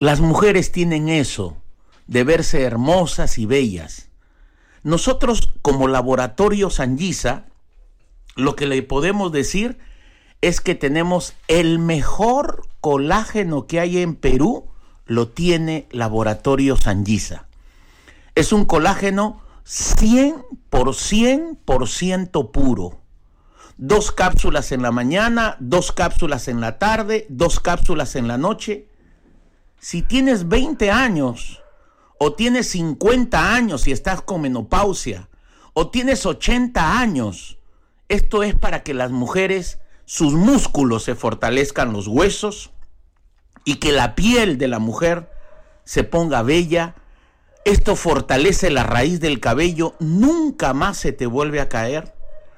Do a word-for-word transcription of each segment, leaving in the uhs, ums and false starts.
Las mujeres tienen eso, de verse hermosas y bellas. Nosotros, como Laboratorio Anguisa, lo que le podemos decir es que tenemos el mejor colágeno que hay en Perú, lo tiene Laboratorio Anguisa. Es un colágeno cien por ciento puro. Dos cápsulas en la mañana, dos cápsulas en la tarde, dos cápsulas en la noche. Si tienes veinte años, o tienes cincuenta años y estás con menopausia, o tienes ochenta años, esto es para que las mujeres, sus músculos se fortalezcan, los huesos, y que la piel de la mujer se ponga bella. Esto fortalece la raíz del cabello, nunca más se te vuelve a caer.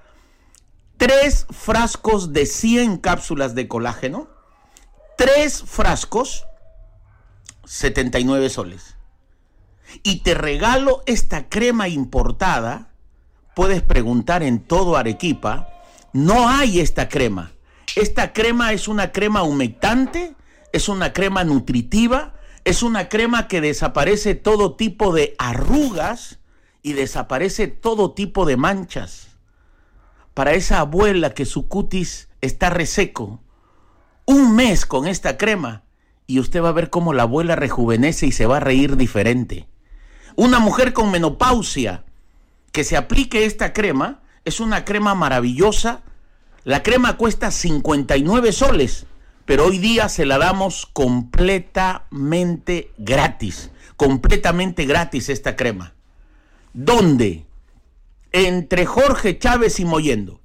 Tres frascos de cien cápsulas de colágeno, tres frascos, setenta y nueve soles. Y te regalo esta crema importada. Puedes preguntar en todo Arequipa, no hay esta crema. Esta crema es una crema humectante, es una crema nutritiva, es una crema que desaparece todo tipo de arrugas y desaparece todo tipo de manchas. Para esa abuela que su cutis está reseco, un mes con esta crema y usted va a ver cómo la abuela rejuvenece y se va a reír diferente. Una mujer con menopausia que se aplique esta crema, es una crema maravillosa. La crema cuesta cincuenta y nueve soles, pero hoy día se la damos completamente gratis, completamente gratis esta crema. ¿Dónde? Entre Jorge Chávez y Mollendo.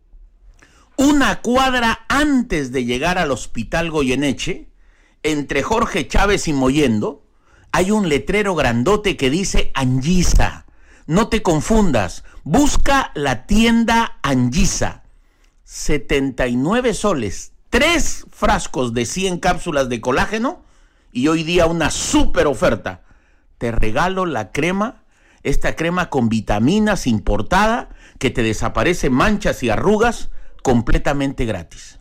Una cuadra antes de llegar al Hospital Goyeneche, entre Jorge Chávez y Mollendo, hay un letrero grandote que dice Anguisa. No te confundas, busca la tienda Anguisa. setenta y nueve soles, tres frascos de cien cápsulas de colágeno y hoy día una súper oferta. Te regalo la crema, esta crema con vitaminas importada que te desaparece manchas y arrugas completamente gratis.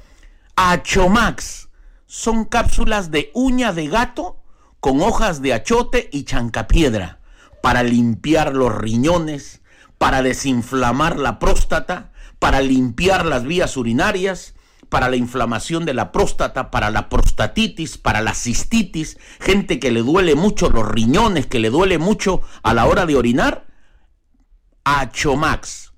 Achomax, son cápsulas de uña de gato con hojas de achote y chancapiedra para limpiar los riñones, para desinflamar la próstata, para limpiar las vías urinarias, para la inflamación de la próstata, para la prostatitis, para la cistitis, gente que le duele mucho los riñones, que le duele mucho a la hora de orinar. Achomax,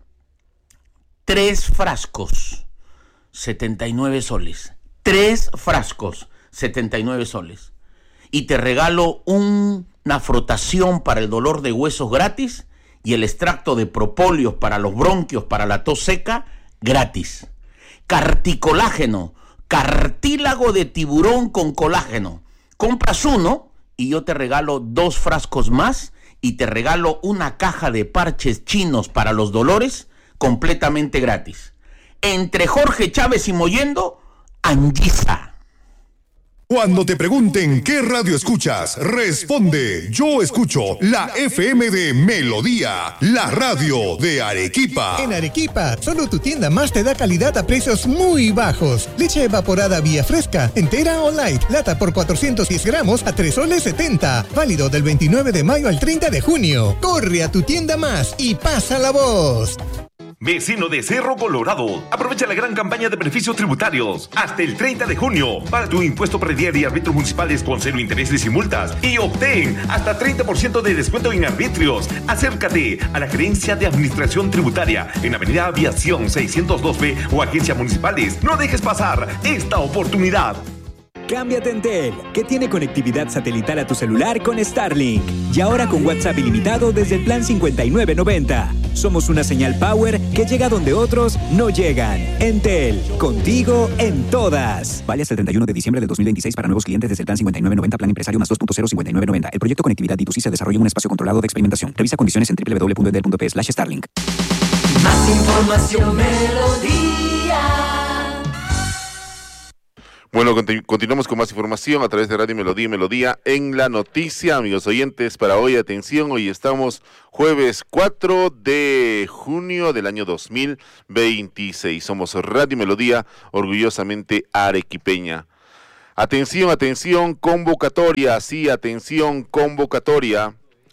tres frascos, setenta y nueve soles. Tres frascos, setenta y nueve soles. Y te regalo un, una frotación para el dolor de huesos gratis y el extracto de propóleo para los bronquios, para la tos seca, gratis. Carticolágeno, cartílago de tiburón con colágeno. Compras uno y yo te regalo dos frascos más y te regalo una caja de parches chinos para los dolores completamente gratis. Entre Jorge Chávez y Mollendo, Anguisa. Cuando te pregunten qué radio escuchas, responde: yo escucho la F M de Melodía, la radio de Arequipa. En Arequipa, solo tu tienda más te da calidad a precios muy bajos. Leche evaporada Vía Fresca, entera o light, lata por cuatrocientos diez gramos a tres soles setenta. Válido del veintinueve de mayo al treinta de junio. Corre a tu tienda más y pasa la voz. Vecino de Cerro Colorado, aprovecha la gran campaña de beneficios tributarios hasta el treinta de junio para tu impuesto predial y arbitrios municipales con cero intereses y multas y obtén hasta treinta por ciento de descuento en arbitrios. Acércate a la Gerencia de Administración Tributaria en Avenida Aviación seiscientos dos B o agencias municipales. No dejes pasar esta oportunidad. Cámbiate a Entel, que tiene conectividad satelital a tu celular con Starlink. Y ahora con WhatsApp ilimitado desde el plan cincuenta y nueve noventa. Somos una señal power que llega donde otros no llegan. Entel, contigo en todas. Vale hasta el treinta y uno de diciembre del dos mil veintiséis para nuevos clientes desde el plan cincuenta y nueve noventa, plan empresario más dos punto cero cincuenta y nueve noventa. El proyecto Conectividad D dos C se desarrolla en un espacio controlado de experimentación. Revisa condiciones en doble u doble u doble u punto entel punto pe slash Starlink. Más información, Melodía. Bueno, continu- continuamos con más información a través de Radio Melodía y Melodía en la noticia. Amigos oyentes, para hoy, atención, hoy estamos jueves cuatro de junio del año dos mil veintiséis. Somos Radio Melodía, orgullosamente arequipeña. Atención, atención, convocatoria, sí, atención, convocatoria.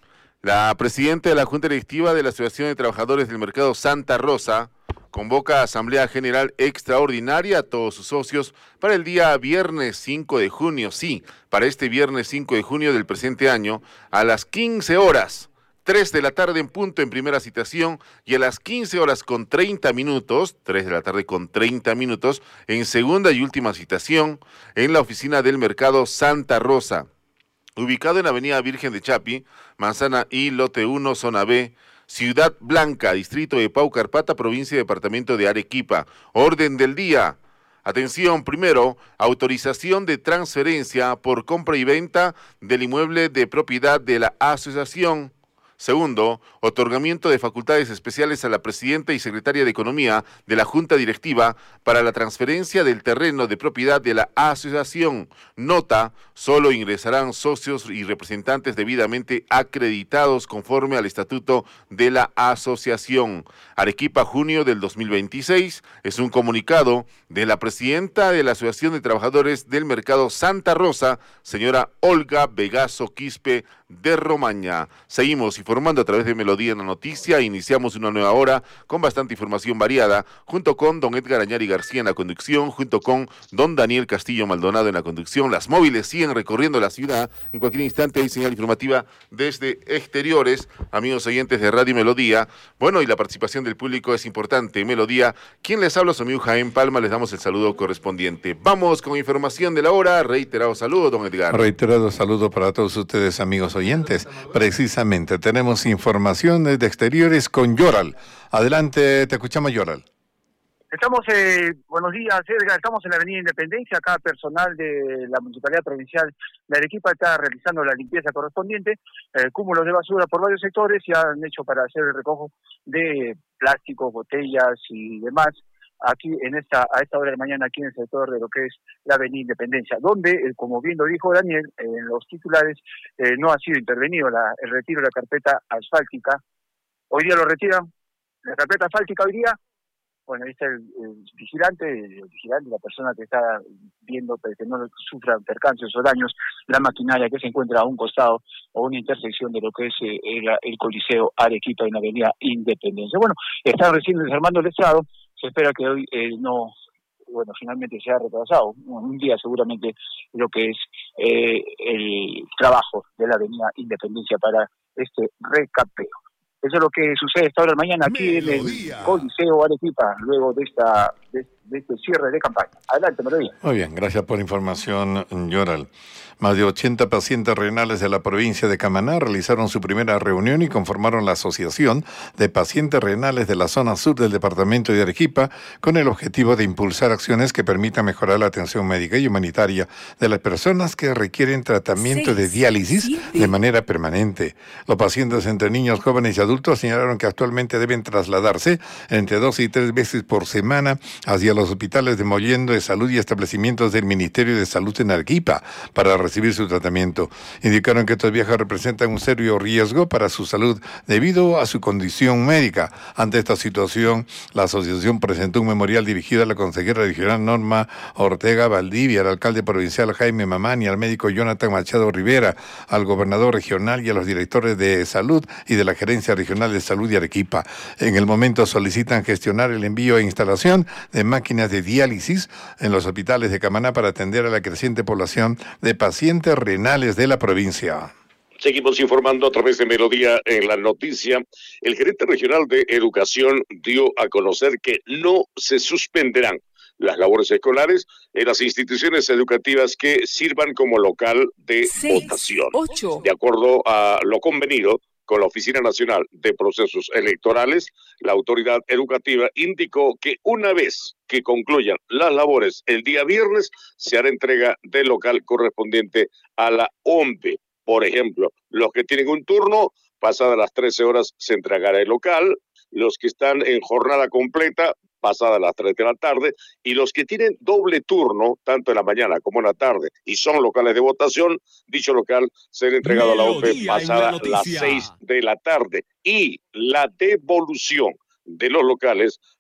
La presidenta de la Junta Directiva de la Asociación de Trabajadores del Mercado Santa Rosa convoca a Asamblea General Extraordinaria a todos sus socios para el día viernes cinco de junio, sí, para este viernes cinco de junio del presente año, a las quince horas, tres de la tarde en punto en primera citación y a las quince horas con treinta minutos, tres de la tarde con treinta minutos, en segunda y última citación en la oficina del Mercado Santa Rosa, ubicado en Avenida Virgen de Chapi, Manzana I, Lote uno, Zona B, Ciudad Blanca, Distrito de Paucarpata, Provincia y Departamento de Arequipa. Orden del día. Atención, primero, autorización de transferencia por compra y venta del inmueble de propiedad de la asociación. Segundo, otorgamiento de facultades especiales a la presidenta y secretaria de Economía de la Junta Directiva para la transferencia del terreno de propiedad de la asociación. Nota, solo ingresarán socios y representantes debidamente acreditados conforme al estatuto de la asociación. Arequipa, junio del dos mil veintiséis, es un comunicado de la presidenta de la Asociación de Trabajadores del Mercado Santa Rosa, señora Olga Vegaso Quispe de Romaña. Seguimos informando a través de Melodía en la Noticia. Iniciamos una nueva hora con bastante información variada, junto con don Edgar Añari García en la conducción, junto con don Daniel Castillo Maldonado en la conducción. Las móviles siguen recorriendo la ciudad. En cualquier instante hay señal informativa desde exteriores, amigos oyentes de Radio Melodía. Bueno, y la participación del público es importante. Melodía, quien les habla, su amigo Jaén Palma, les damos el saludo correspondiente. Vamos con información de la hora. Reiterado saludo, don Edgar. Reiterado saludo para todos ustedes, amigos oyentes. Precisamente tenemos información de exteriores con Yoral. Adelante, te escuchamos, Yoral. Estamos, eh, buenos días, Edgar, estamos en la Avenida Independencia. Acá personal de la Municipalidad Provincial de Arequipa está realizando la limpieza correspondiente, eh, cúmulos de basura por varios sectores y han hecho para hacer el recojo de plásticos, botellas y demás aquí en esta a esta hora de mañana aquí en el sector de lo que es la Avenida Independencia, donde, eh, como bien lo dijo Daniel, eh, en los titulares eh, no ha sido intervenido la, el retiro de la carpeta asfáltica. Hoy día lo retiran, la carpeta asfáltica hoy día. Bueno, ahí está el, el vigilante, el vigilante, la persona que está viendo que no sufra percances o daños, la maquinaria que se encuentra a un costado o una intersección de lo que es eh, el, el Coliseo Arequipa en la Avenida Independencia. Bueno, están recién desarmando el estrado, se espera que hoy eh, no, bueno, finalmente se ha retrasado, un día seguramente lo que es eh, el trabajo de la Avenida Independencia para este recapeo. Eso es lo que sucede esta hora de mañana aquí Melodía. En el Coliseo Arequipa, luego de esta de, de este cierre de campaña. Adelante, Melodía. Muy bien, gracias por la información, Yoral. Más de ochenta pacientes renales de la provincia de Camaná realizaron su primera reunión y conformaron la Asociación de Pacientes Renales de la zona sur del departamento de Arequipa con el objetivo de impulsar acciones que permitan mejorar la atención médica y humanitaria de las personas que requieren tratamiento de diálisis de manera permanente. Los pacientes entre niños, jóvenes y adultos señalaron que actualmente deben trasladarse entre dos y tres veces por semana hacia los hospitales de Mollendo de Salud y establecimientos del Ministerio de Salud en Arequipa para recibir su tratamiento. Indicaron que estos viajes representan un serio riesgo para su salud debido a su condición médica. Ante esta situación, la asociación presentó un memorial dirigido a la consejera regional Norma Ortega Valdivia, al alcalde provincial Jaime Mamani, al médico Jonathan Machado Rivera, al gobernador regional y a los directores de salud y de la Gerencia Regional de Salud de Arequipa. En el momento solicitan gestionar el envío e instalación de máquinas de diálisis en los hospitales de Camaná para atender a la creciente población de pacientes pacientes renales de la provincia. Seguimos informando a través de Melodía en la noticia. El gerente regional de Educación dio a conocer que no se suspenderán las labores escolares en las instituciones educativas que sirvan como local de Seis, votación. Ocho. De acuerdo a lo convenido con la Oficina Nacional de Procesos Electorales, la autoridad educativa indicó que una vez que concluyan las labores el día viernes, se hará entrega del local correspondiente a la O M P E. Por ejemplo, los que tienen un turno, pasadas las trece horas se entregará el local, los que están en jornada completa, pasadas las tres de la tarde, y los que tienen doble turno, tanto en la mañana como en la tarde, y son locales de votación, dicho local será entregado a la O M P E pasada las seis de la tarde. Y la devolución de los locales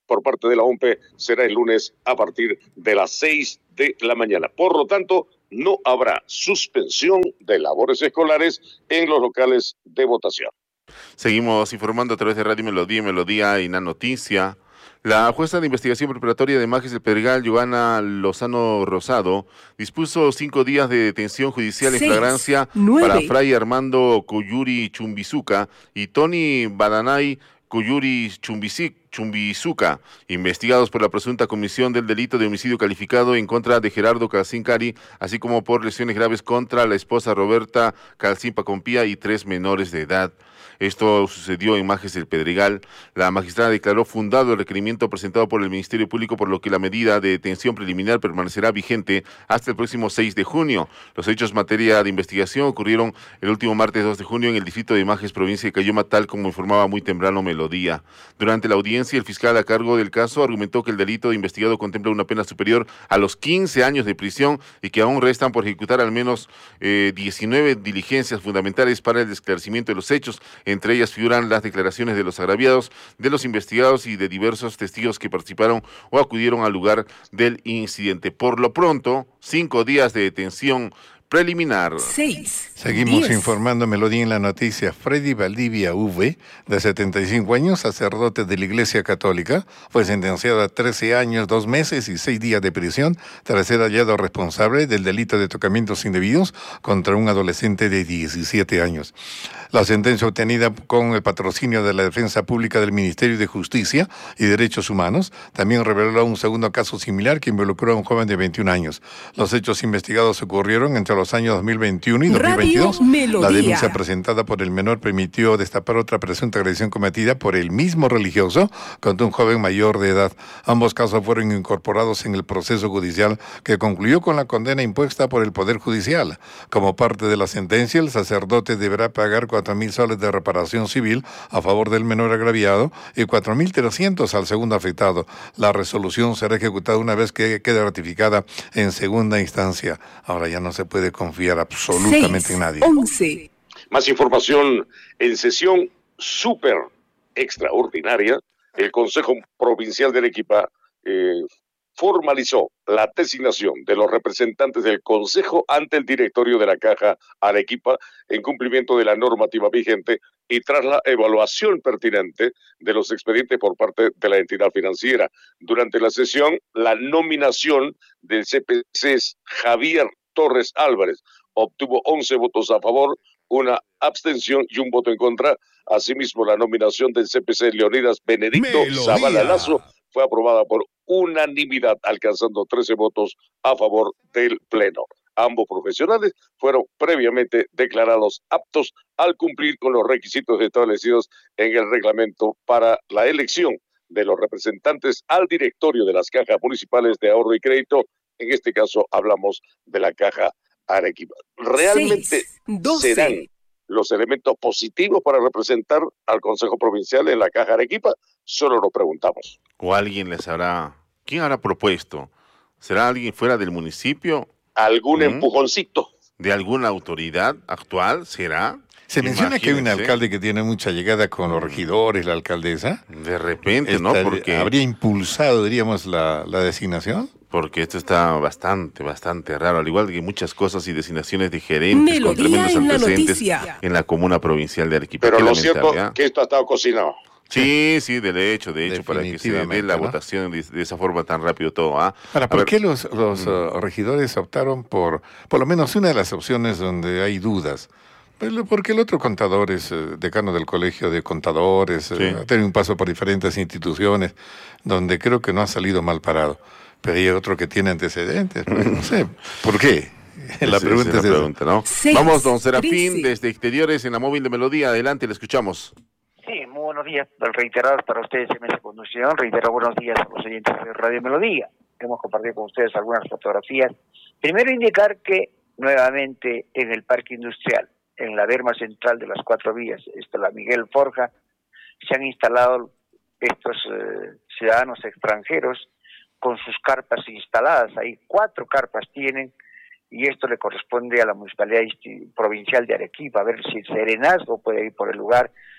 por parte de la O M P E será el lunes a partir de las seis de la mañana. Por lo tanto, no habrá suspensión de labores escolares en los locales de votación. Seguimos informando a través de Radio Melodía y Melodía y la noticia. La jueza de investigación preparatoria de Majes del Pedregal, Joana Lozano Rosado, dispuso cinco días de detención judicial en Seis, flagrancia nueve. para Fray Armando Cuyuri Chumbizuca y Tony Badanay Cuyuri Chumbisic, Chumbizuca, investigados por la presunta comisión del delito de homicidio calificado en contra de Gerardo Calcín Cari, así como por lesiones graves contra la esposa Roberta Calcín Pacompía y tres menores de edad. Esto sucedió en Majes del Pedregal. La magistrada declaró fundado el requerimiento presentado por el Ministerio Público, por lo que la medida de detención preliminar permanecerá vigente hasta el próximo seis de junio. Los hechos materia de investigación ocurrieron el último martes dos de junio en el distrito de Majes, provincia de Cayoma, tal como informaba muy temprano Melodía. Durante la audiencia, el fiscal a cargo del caso argumentó que el delito investigado contempla una pena superior a los quince años de prisión y que aún restan por ejecutar al menos eh, diecinueve diligencias fundamentales para el esclarecimiento de los hechos. Entre ellas figuran las declaraciones de los agraviados, de los investigados y de diversos testigos que participaron o acudieron al lugar del incidente. Por lo pronto, cinco días de detención preliminar. Seis. Seguimos diez. informando Melodía en la noticia. Freddy Valdivia V, de setenta y cinco años, sacerdote de la Iglesia Católica, fue sentenciado a trece años, dos meses y seis días de prisión tras ser hallado responsable del delito de tocamientos indebidos contra un adolescente de diecisiete años. La sentencia obtenida con el patrocinio de la Defensa Pública del Ministerio de Justicia y Derechos Humanos también reveló un segundo caso similar que involucró a un joven de veintiún años. Los hechos investigados ocurrieron entre los años dos mil veintiuno y dos mil veintidós. La denuncia presentada por el menor permitió destapar otra presunta agresión cometida por el mismo religioso contra un joven mayor de edad. Ambos casos fueron incorporados en el proceso judicial que concluyó con la condena impuesta por el Poder Judicial. Como parte de la sentencia, el sacerdote deberá pagar cuatro mil soles de reparación civil a favor del menor agraviado y cuatro mil trescientos al segundo afectado. La resolución será ejecutada una vez que quede ratificada en segunda instancia. Ahora ya no se puede confiar absolutamente Seis, en nadie. once. Más información en sesión súper extraordinaria. El Consejo Provincial de Arequipa eh, formalizó la designación de los representantes del Consejo ante el directorio de la Caja Arequipa en cumplimiento de la normativa vigente y tras la evaluación pertinente de los expedientes por parte de la entidad financiera. Durante la sesión, la nominación del C P C Javier Torres Álvarez obtuvo once votos a favor, una abstención y un voto en contra. Asimismo, la nominación del C P C Leonidas Benedicto Zavala Lazo fue aprobada por unanimidad, alcanzando trece votos a favor del Pleno. Ambos profesionales fueron previamente declarados aptos al cumplir con los requisitos establecidos en el reglamento para la elección de los representantes al directorio de las cajas municipales de ahorro y crédito. En este caso hablamos de la Caja Arequipa. ¿Realmente Seis, serán los elementos positivos para representar al Consejo Provincial en la Caja Arequipa? Solo nos preguntamos. ¿O alguien les habrá, quién habrá propuesto? ¿Será alguien fuera del municipio? ¿Algún ¿Mm? empujoncito? ¿De alguna autoridad actual? ¿Será? Se menciona que hay un Imagínense. alcalde que tiene mucha llegada con los regidores, la alcaldesa. De repente, ¿no? Esta- Porque, ¿Habría impulsado, diríamos, la, la designación? porque esto está bastante, bastante raro, al igual que muchas cosas y designaciones de gerentes con Melodía tremendos en la antecedentes noticia. en la comuna provincial de Arequipa. Pero Qué lo lamentable, cierto ¿ah? que esto ha estado cocinado. Sí, sí, de hecho, de hecho, para que se dé Definitivamente, la ¿no? votación de, de esa forma tan rápido todo, ¿ah? Ahora, A ¿por ver, qué los, los uh, regidores optaron por, por lo menos una de las opciones donde hay dudas? Pues lo- Porque el otro contador es eh, decano del Colegio de Contadores, eh, Sí. ha tenido un paso por diferentes instituciones, donde creo que no ha salido mal parado. Pero hay otro que tiene antecedentes, pues, no sé, ¿por qué? La esa- pregunta esa es la esa. pregunta, ¿no? Seis, Vamos, don Serafín, trece. desde Exteriores en la móvil de Melodía. Adelante, le escuchamos. Sí, muy buenos días, reiterados para ustedes en esta conducción, reitero buenos días a los oyentes de Radio Melodía. Hemos compartido con ustedes algunas fotografías. Primero indicar que nuevamente en el Parque Industrial, en la berma central de las cuatro vías, está la Miguel Forja, se han instalado estos eh, ciudadanos extranjeros con sus carpas instaladas. Ahí cuatro carpas tienen, y esto le corresponde a la Municipalidad Provincial de Arequipa, a ver si el Serenazgo puede ir por el lugar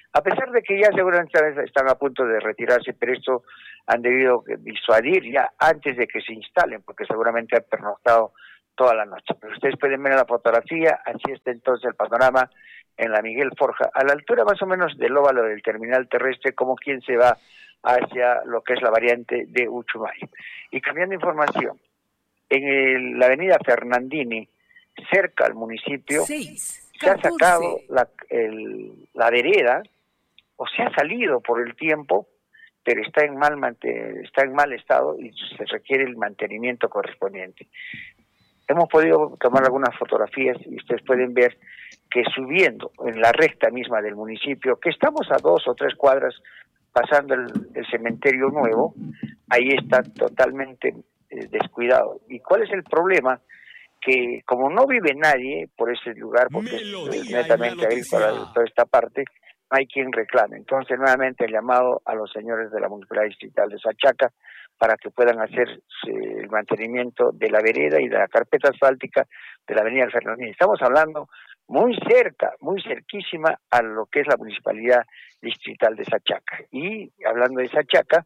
A pesar de que ya seguramente están a punto de retirarse, pero esto han debido disuadir ya antes de que se instalen, porque seguramente han pernoctado toda la noche. Pero ustedes pueden ver la fotografía, así está entonces el panorama en la Miguel Forja, a la altura más o menos del óvalo del terminal terrestre, como quien se va hacia lo que es la variante de Uchumayo. Y cambiando información, en el, la avenida Fernandini, cerca al municipio, seis, se ha sacado la, el, la vereda, o se ha salido por el tiempo, pero está en mal está en mal estado y se requiere el mantenimiento correspondiente. Hemos podido tomar algunas fotografías y ustedes pueden ver que subiendo en la recta misma del municipio, que estamos a dos o tres cuadras pasando el, el cementerio nuevo, ahí está totalmente eh, descuidado. ¿Y cuál es el problema? Que como no vive nadie por ese lugar, porque Melodía es netamente agrícola toda esta parte, no hay quien reclame. Entonces, nuevamente el llamado a los señores de la Municipalidad Distrital de Sachaca para que puedan hacer eh, el mantenimiento de la vereda y de la carpeta asfáltica de la avenida Fernandini. Estamos hablando muy cerca, muy cerquísima a lo que es la Municipalidad Distrital de Sachaca. Y hablando de Sachaca,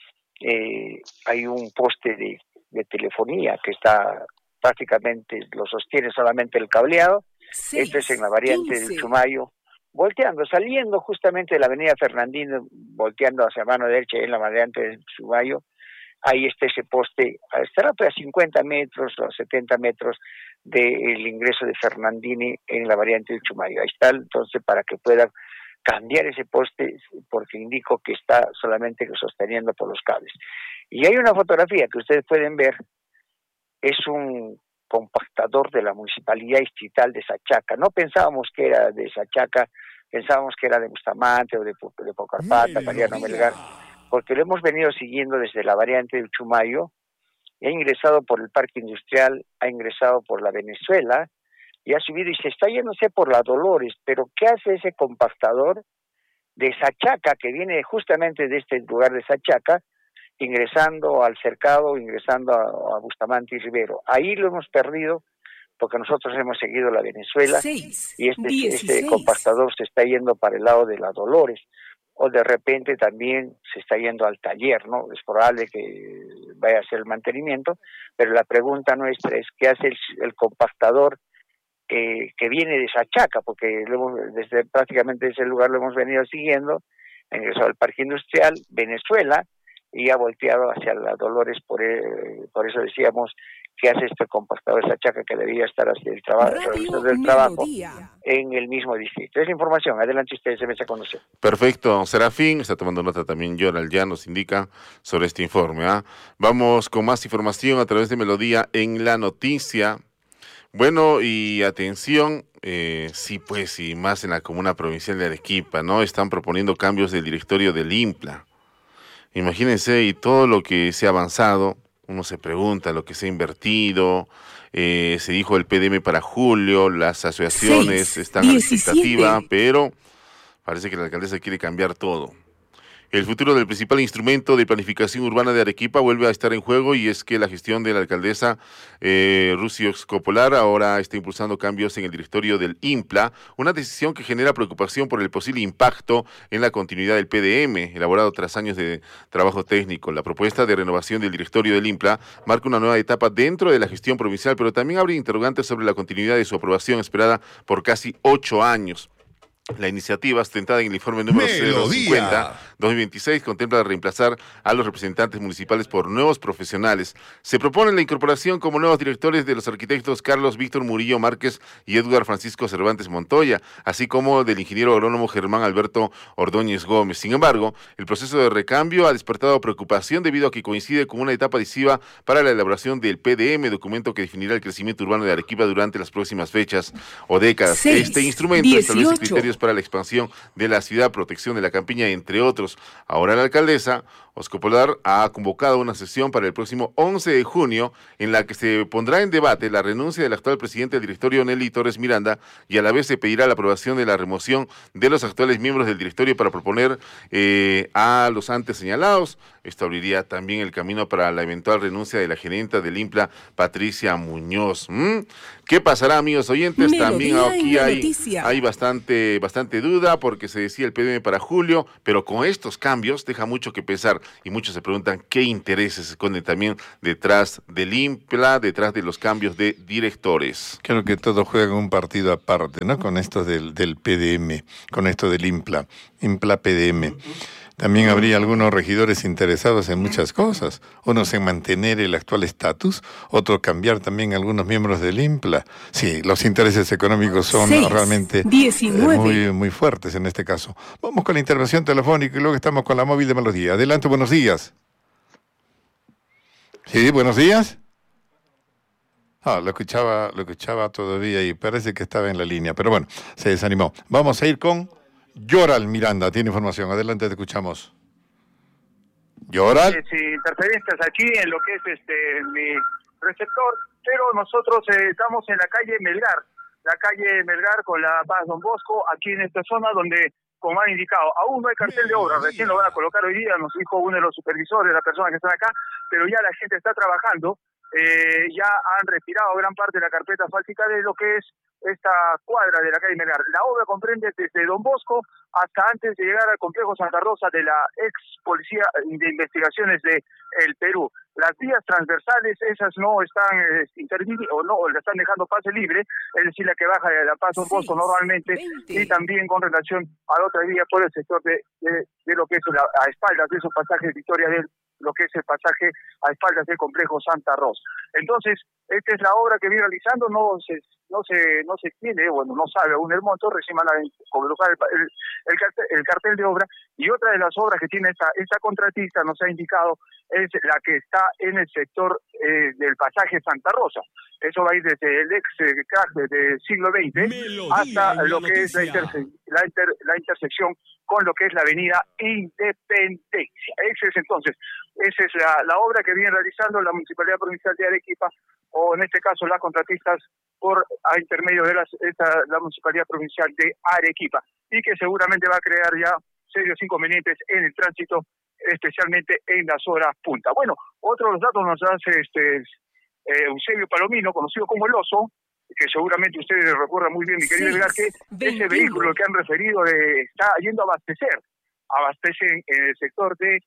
eh, hay un poste de, de telefonía que está prácticamente, lo sostiene solamente el cableado. Seis, Esto es en la variante quince. Del Chumayo, volteando, saliendo justamente de la avenida Fernandino, volteando hacia mano derecha en la variante del Chumayo. Ahí está ese poste, estará a cincuenta metros o setenta metros del ingreso de Fernandini en la variante del Chumayo. Ahí está, entonces, para que puedan cambiar ese poste, porque indico que está solamente sosteniendo por los cables. Y hay una fotografía que ustedes pueden ver, es un compactador de la Municipalidad Distrital de Sachaca. No pensábamos que era de Sachaca, pensábamos que era de Bustamante o de, de Pocarpata, Mariano Melgar, porque lo hemos venido siguiendo desde la variante del Chumayo, y ha ingresado por el Parque Industrial, ha ingresado por la Venezuela, y ha subido y se está yéndose por la Dolores. Pero ¿qué hace ese compactador de Sachaca, que viene justamente de este lugar de Sachaca, ingresando al Cercado, ingresando a, a Bustamante y Rivero? Ahí lo hemos perdido porque nosotros hemos seguido la Venezuela seis, y este, este compactador se está yendo para el lado de la Dolores, o de repente también se está yendo al taller, ¿no? Es probable que vaya a hacer el mantenimiento, pero la pregunta nuestra es ¿qué hace el, el compactador eh, que viene de Sachaca? Porque lo hemos, desde prácticamente ese lugar lo hemos venido siguiendo, ha ingresado al Parque Industrial, Venezuela, y ha volteado hacia la Dolores, por, eh, por eso decíamos que hace este compactador de Sachaca, que debía estar hacia el trabajo, del trabajo en el mismo distrito. Es información, adelante ustedes, se me a conocer. Perfecto, Serafín, está tomando nota también Yoral, ya nos indica sobre este informe. ¿eh? Vamos con más información a través de Melodía en la noticia. Bueno, y atención, eh, sí pues, y más en la comuna provincial de Arequipa, ¿no? Están proponiendo cambios del directorio del INPLA. Imagínense, y todo lo que se ha avanzado, uno se pregunta lo que se ha invertido, eh, se dijo el P D M para julio, las asociaciones seis, están diecisiete. A la expectativa, pero parece que la alcaldesa quiere cambiar todo. El futuro del principal instrumento de planificación urbana de Arequipa vuelve a estar en juego, y es que la gestión de la alcaldesa eh, Rucio Escopolar ahora está impulsando cambios en el directorio del INPLA, una decisión que genera preocupación por el posible impacto en la continuidad del P D M, elaborado tras años de trabajo técnico. La propuesta de renovación del directorio del INPLA marca una nueva etapa dentro de la gestión provincial, pero también abre interrogantes sobre la continuidad de su aprobación esperada por casi ocho años. La iniciativa, sustentada en el informe número cero cincuenta dos mil veintiséis, contempla reemplazar a los representantes municipales por nuevos profesionales. Se propone la incorporación como nuevos directores de los arquitectos Carlos Víctor Murillo Márquez y Edgar Francisco Cervantes Montoya, así como del ingeniero agrónomo Germán Alberto Ordóñez Gómez. Sin embargo, el proceso de recambio ha despertado preocupación debido a que coincide con una etapa decisiva para la elaboración del P D M, documento que definirá el crecimiento urbano de Arequipa durante las próximas fechas o décadas. Seis, este instrumento dieciocho. Establece criterios para la expansión de la ciudad, protección de la campiña, entre otros. Ahora la alcaldesa Escopolar ha convocado una sesión para el próximo once de junio en la que se pondrá en debate la renuncia del actual presidente del directorio, Nelly Torres Miranda, y a la vez se pedirá la aprobación de la remoción de los actuales miembros del directorio para proponer eh, a los antes señalados. Esto abriría también el camino para la eventual renuncia de la gerenta del INPLA, Patricia Muñoz. ¿Mm? ¿Qué pasará, amigos oyentes? Melodía También aquí hay, hay bastante, bastante duda porque se decía el P D M para julio, pero con estos cambios deja mucho que pensar y muchos se preguntan qué intereses se esconden también detrás del INPLA, detrás de los cambios de directores. Creo que todos juegan un partido aparte, ¿no? Con esto del, del P D M, con esto del INPLA, INPLA P D M. También habría algunos regidores interesados en muchas cosas, unos en mantener el actual estatus, otros cambiar también algunos miembros del INPLA. Sí, los intereses económicos son seis, realmente eh, muy, muy fuertes en este caso. Vamos con la intervención telefónica y luego estamos con la móvil de Melodía. Adelante, buenos días. Sí, buenos días. Ah, lo escuchaba, lo escuchaba todavía y parece que estaba en la línea, pero bueno, se desanimó. Vamos a ir con Yoral Miranda, tiene información. Adelante, te escuchamos. Yoral. Eh, sí, interferencias aquí en lo que es este mi receptor, pero nosotros eh, estamos en la calle Melgar, la calle Melgar con la Paz Don Bosco, aquí en esta zona donde, como han indicado, aún no hay cartel de obra, recién lo van a colocar hoy día, nos dijo uno de los supervisores, las personas que están acá, pero ya la gente está trabajando. Eh, ya han retirado gran parte de la carpeta asfáltica de lo que es esta cuadra de la calle Melgar. La obra comprende desde Don Bosco hasta antes de llegar al complejo Santa Rosa de la ex Policía de Investigaciones de el Perú. Las vías transversales, esas no están eh, interviniendo o no, la están dejando pase libre, es decir, la que baja de la Paz Don Bosco normalmente, y también con relación a la otra vía por el sector de, de, de lo que es la, a espaldas de esos pasajes Victoria del lo que es el pasaje a espaldas del complejo Santa Rosa. Entonces, esta es la obra que viene realizando, no se no se no se tiene, bueno, no sabe aún el monto, recién van a colocar el, el, el, cartel, el cartel de obra, y otra de las obras que tiene esta esta contratista nos ha indicado es la que está en el sector eh, del pasaje Santa Rosa. Eso va a ir desde el ex eh, crack del siglo veinte hasta lo que es la, interse la, inter la intersección con lo que es la avenida Independencia. Ese es entonces, esa es la, la obra que viene realizando la Municipalidad Provincial de Arequipa, o en este caso las contratistas por a intermedio de las, esta, la Municipalidad Provincial de Arequipa, y que seguramente va a crear ya serios inconvenientes en el tránsito, especialmente en las horas punta. Bueno, otro de los datos nos hace este eh, Eusebio Palomino, conocido como el Oso, que seguramente ustedes recuerdan muy bien, mi querido Edgar, que ese vehículo que han referido de, está yendo a abastecer, abastecen en el sector de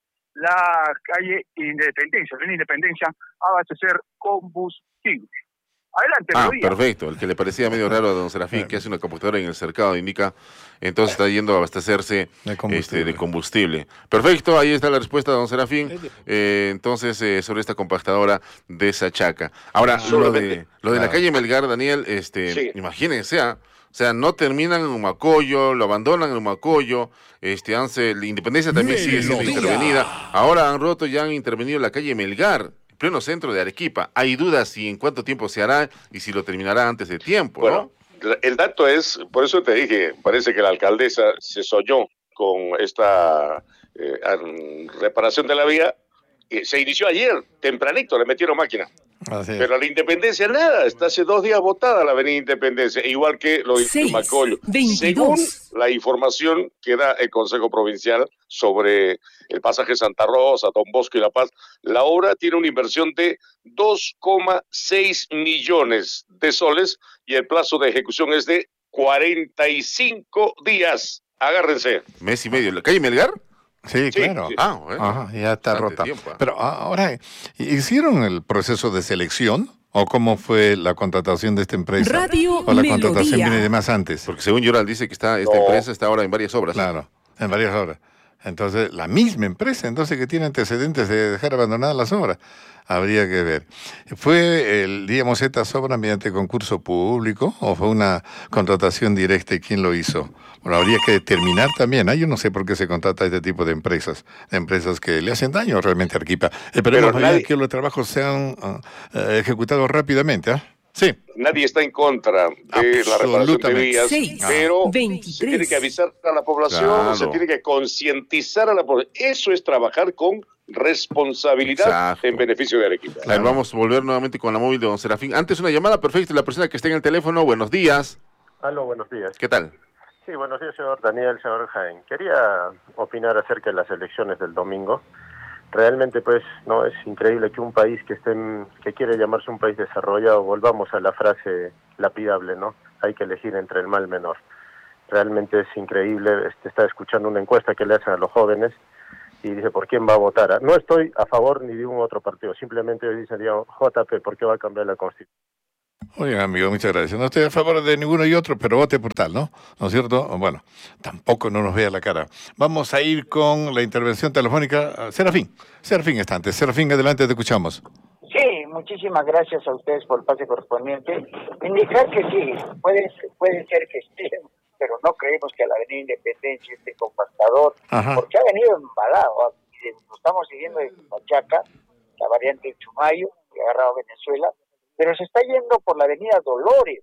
la calle Independencia, en Independencia, abastecer combustible. Adelante, Ah, Melodía. perfecto. El que le parecía medio raro a don Serafín, que hace una computadora en el cercado, indica, entonces está yendo a abastecerse de combustible. Este, de combustible. Perfecto, ahí está la respuesta de don Serafín. Eh, entonces, eh, sobre esta compactadora de Sachaca. Ahora, ah, lo de, lo de la calle Melgar, Daniel, este, sí. imagínense, ¿ah? O sea, no terminan en Humacoyo, lo abandonan en Humacoyo, este, Anse, la Independencia también sigue siendo intervenida. Ahora han roto, ya han intervenido la calle Melgar, pleno centro de Arequipa. Hay dudas si en cuánto tiempo se hará y si lo terminará antes de tiempo, bueno, ¿no? El dato es, por eso te dije, parece que la alcaldesa se soñó con esta eh, reparación de la vía. Eh, se inició ayer, tempranito, le metieron máquina. Así Pero a la Independencia nada, está hace dos días botada la avenida Independencia, igual que lo hizo Macoyo. Según la información que da el Consejo Provincial sobre el pasaje Santa Rosa, Don Bosco y La Paz, la obra tiene una inversión de dos coma seis millones de soles y el plazo de ejecución es de cuarenta y cinco días. Agárrense. Mes y medio. ¿La calle Melgar? Sí, sí, claro. Sí. Ah, bueno. Ajá, ya está rota. Tiempo, ¿eh? Pero ahora, ¿hicieron el proceso de selección? ¿O cómo fue la contratación de esta empresa? Radio ¿O la Melodía. contratación viene de más antes? Porque según Yoral dice que está esta no. empresa está ahora en varias obras. Claro, en varias obras. Entonces, la misma empresa, entonces, que tiene antecedentes de dejar abandonadas las obras. Habría que ver. ¿Fue, el, digamos, estas obras mediante concurso público o fue una contratación directa y quién lo hizo? Bueno, habría que determinar también. ¿eh? Yo no sé por qué se contrata este tipo de empresas, de empresas que le hacen daño realmente a Arequipa. Esperemos nadie... que los trabajos sean uh, uh, ejecutados rápidamente. ¿eh? Sí. Nadie está en contra de la reparación de vías, seis, pero veintitrés. se tiene que avisar a la población, claro. se tiene que concientizar a la población. Eso es trabajar con responsabilidad Exacto. en beneficio de Arequipa. Claro, vamos a volver nuevamente con la móvil de don Serafín. Antes una llamada, perfecto, la persona que está en el teléfono, buenos días. Aló, buenos días. ¿Qué tal? Sí, buenos días, señor Daniel, señor Jaén. Quería opinar acerca de las elecciones del domingo. realmente pues no es increíble que un país que esté en, que quiere llamarse un país desarrollado, volvamos a la frase lapidable, ¿no? Hay que elegir entre el mal menor. Realmente es increíble. Este, está escuchando una encuesta que le hacen a los jóvenes y dice, ¿por quién va a votar? No estoy a favor ni de un otro partido, simplemente dicen, J P, ¿por qué va a cambiar la Constitución? Oigan, amigo, muchas gracias. No estoy a favor de ninguno y otro, pero vote por tal, ¿no? ¿No es cierto? Bueno, tampoco no nos vea la cara. Vamos a ir con la intervención telefónica. Serafín, Serafín está antes. Serafín, adelante, te escuchamos. Sí, muchísimas gracias a ustedes por el pase correspondiente. Indicar que sí, puede, puede ser que estén, pero no creemos que a la Avenida Independencia esté compactador, Ajá. porque ha venido embalado. Lo estamos siguiendo en Pachaca, la variante Chumayo, que ha agarrado a Venezuela, pero se está yendo por la Avenida Dolores,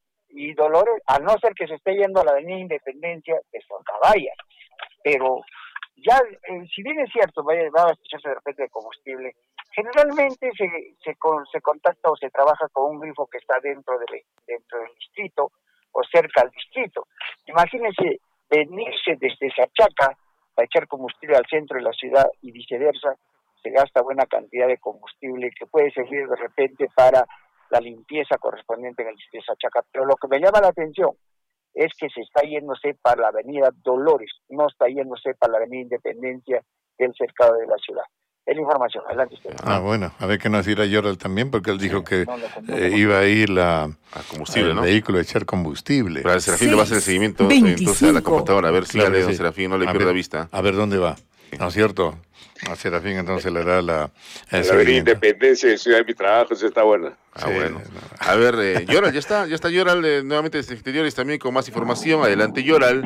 y Dolores, a no ser que se esté yendo a la Avenida Independencia de Socavalla, pero ya, eh, si bien es cierto, va a abastecharse de repente de combustible, generalmente se, se, con, se contacta o se trabaja con un grifo que está dentro, de, dentro del distrito o cerca al distrito. Imagínense venirse desde Sachaca para echar combustible al centro de la ciudad y viceversa, se gasta buena cantidad de combustible que puede servir de repente para la limpieza correspondiente en el distrito de Sachaca. Pero lo que me llama la atención es que se está yéndose para la avenida Dolores, no está yéndose para la avenida Independencia del cercado de la ciudad. Es la información, adelante usted. Ah, bueno, a ver qué nos dirá Yoral también, porque él dijo que eh, iba a ir la, a combustible, el ¿no? vehículo a echar combustible. Pero a Serafín le va a hacer el seguimiento eh, entonces a la computadora, a ver si Claro, le sí. Serafín, no le A pierda ver, vista. A ver dónde va, ¿no es cierto? A Serafín entonces le dará la, el La Avenida seguimiento. Independencia de Ciudad de mi trabajo, esa está buena. Ah, bueno. A ver, eh, Yoral, ya está, ya está Yoral eh, nuevamente desde exteriores también con más información. Adelante, Yoral.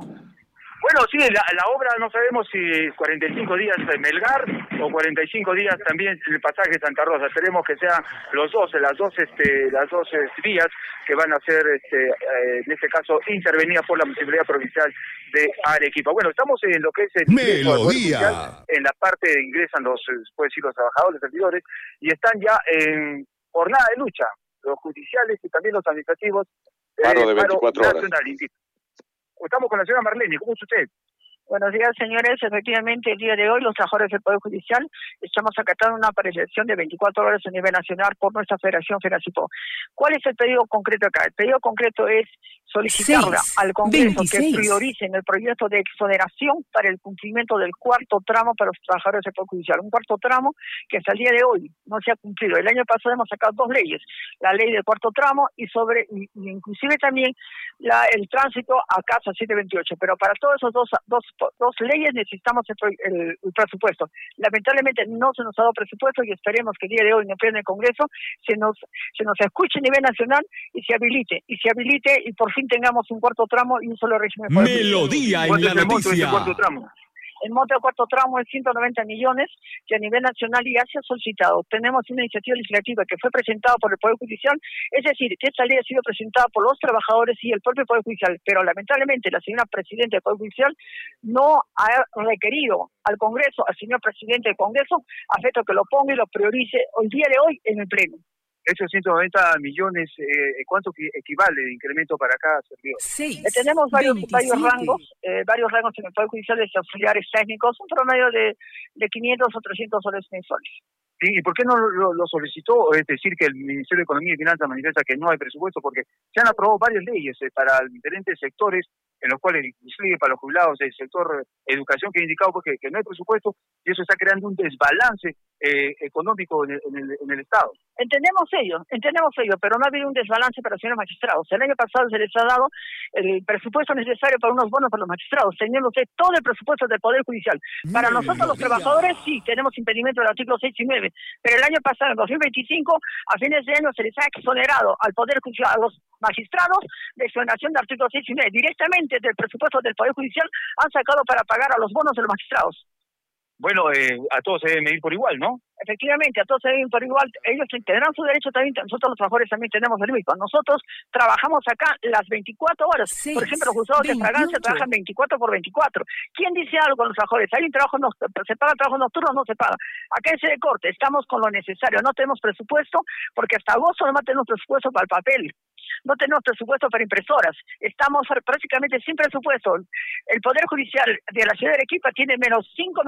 Bueno, sí, la, la obra no sabemos si cuarenta y cinco días en Melgar o cuarenta y cinco días también el pasaje Santa Rosa. Esperemos que sean los dos, las dos, este, las dos eh, vías que van a ser, este, eh, en este caso, intervenidas por la Municipalidad Provincial de Arequipa. Bueno, estamos en lo que es el ingreso al Poder Melodía. Judicial. En la parte de ingresan los, eh, puede decir, los trabajadores, los servidores, y están ya en jornada de lucha, los judiciales y también los administrativos. Paro de veinticuatro horas. Nacional. Estamos con la señora Marlene, ¿cómo es usted? Buenos días, señores. Efectivamente, el día de hoy, los trabajadores del Poder Judicial estamos acatando una paralización de veinticuatro horas a nivel nacional por nuestra Federación FENACIPO. ¿Cuál es el pedido concreto acá? El pedido concreto es solicitarle al Congreso veintiséis que prioricen el proyecto de exoneración para el cumplimiento del cuarto tramo para los trabajadores del Poder Judicial. Un cuarto tramo que hasta el día de hoy no se ha cumplido. El año pasado hemos sacado dos leyes, la ley del cuarto tramo y sobre y, y inclusive también la, el tránsito a casa setecientos veintiocho. Pero para todos esos dos, dos dos leyes necesitamos el, el, el presupuesto. Lamentablemente no se nos ha dado presupuesto y esperemos que el día de hoy en el pleno del Congreso se nos se nos escuche a nivel nacional y se habilite y se habilite y por fin tengamos un cuarto tramo y un solo régimen. Melodía en la noticia. El monto del cuarto tramo es ciento noventa millones que a nivel nacional ya se ha solicitado. Tenemos una iniciativa legislativa que fue presentada por el Poder Judicial, es decir, que esta ley ha sido presentada por los trabajadores y el propio Poder Judicial, pero lamentablemente la señora Presidenta del Poder Judicial no ha requerido al Congreso, al señor Presidente del Congreso, a efecto que lo ponga y lo priorice el día de hoy en el Pleno. Esos ciento noventa millones, eh, ¿cuánto equivale de incremento para cada servidor? Sí. Eh, tenemos varios, varios rangos, eh, varios rangos en el Poder Judicial de auxiliares técnicos, un promedio de, de quinientos o trescientos soles mensuales. ¿Y por qué no lo, lo solicitó? Es decir, que el Ministerio de Economía y Finanzas manifiesta que no hay presupuesto, porque se han aprobado varias leyes eh, para diferentes sectores, en los cuales, inclusive para los jubilados del sector educación, que ha indicado porque, que no hay presupuesto, y eso está creando un desbalance eh, económico en el, en, el, en el Estado. Entendemos ello, entendemos ello, pero no ha habido un desbalance para los señores magistrados. El año pasado se les ha dado el presupuesto necesario para unos bonos para los magistrados, teniendo usted todo el presupuesto del Poder Judicial. Para mm, nosotros los trabajadores sí, tenemos impedimento del artículo seis y nueve, pero el año pasado, en dos mil veinticinco, a fines de año se les ha exonerado al Poder Judicial, a los magistrados, de exoneración del artículo seis y nueve. Directamente del presupuesto del Poder Judicial han sacado para pagar a los bonos de los magistrados. Bueno, eh, a todos se debe medir por igual, ¿no? Efectivamente, a todos se deben por igual. Ellos tendrán su derecho también, nosotros los trabajadores también tenemos el mismo. Nosotros trabajamos acá las veinticuatro horas. Seis, por ejemplo, los juzgados de fragancia trabajan veinticuatro por veinticuatro. ¿Quién dice algo a los trabajadores? ¿Hay un trabajo no, se paga trabajo nocturno o no se paga? Acá en sede corte estamos con lo necesario. No tenemos presupuesto porque hasta agosto no tenemos presupuesto para el papel. No tenemos presupuesto para impresoras. Estamos prácticamente sin presupuesto. El Poder Judicial de la ciudad de Arequipa tiene menos cinco millones en presupuesto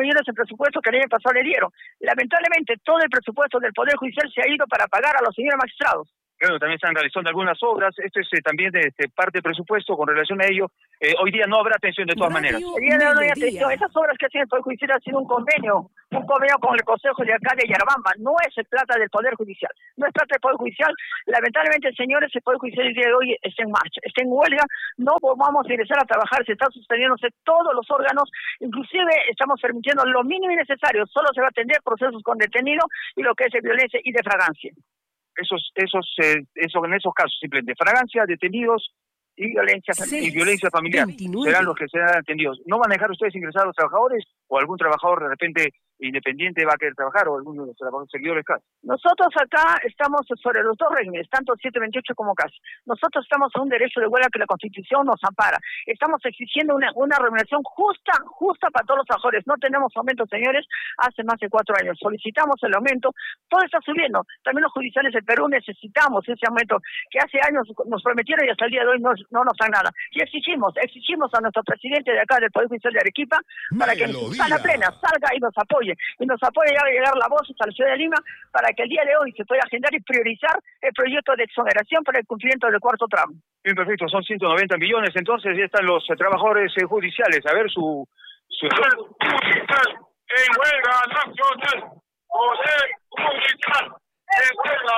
presupuesto que el año pasado le dieron. Lamentablemente, todo el presupuesto del Poder Judicial se ha ido para pagar a los señores magistrados. Bueno, también están realizando algunas obras. Esto es eh, también de, de parte del presupuesto con relación a ello. Eh, hoy día no habrá atención de todas maneras. El día de hoy no hay atención. Esas obras que hacen el Poder Judicial ha sido un convenio, un convenio con el Consejo de acá de Yarabamba. No es plata del Poder Judicial. No es plata del Poder Judicial. Lamentablemente, señores, el Poder Judicial el día de hoy está en marcha, está en huelga. No vamos a ingresar a trabajar. Se están suspendiéndose todos los órganos. Inclusive estamos permitiendo lo mínimo y necesario. Solo se va a atender procesos con detenido y lo que es de violencia y de fragancia. Esos, esos, eh, esos, en esos casos, simplemente fragancia, detenidos y violencia, y violencia familiar veintinueve serán los que serán atendidos. ¿No van a dejar ustedes ingresar a los trabajadores o algún trabajador de repente independiente va a querer trabajar o alguno de los trabajadores seguidores C A S? Nosotros acá estamos sobre los dos regímenes, tanto el siete veintiocho como C A S. Nosotros estamos en un derecho de huelga que la Constitución nos ampara. Estamos exigiendo una, una remuneración justa, justa para todos los trabajadores. No tenemos aumento, señores, hace más de cuatro años. Solicitamos el aumento, todo está subiendo. También los judiciales del Perú necesitamos ese aumento que hace años nos prometieron y hasta el día de hoy no, no nos dan nada. Y exigimos, exigimos a nuestro presidente de acá del Poder Judicial de Arequipa para que en su sana plena salga y nos apoye. Y nos apoye a llegar la voz hasta la ciudad de Lima para que el día de hoy se pueda agendar y priorizar el proyecto de exoneración para el cumplimiento del cuarto tramo. Bien, perfecto, son ciento noventa millones, entonces ya están los eh, trabajadores eh, judiciales. A ver su... su... En huelga nacional, Poder Judicial, en huelga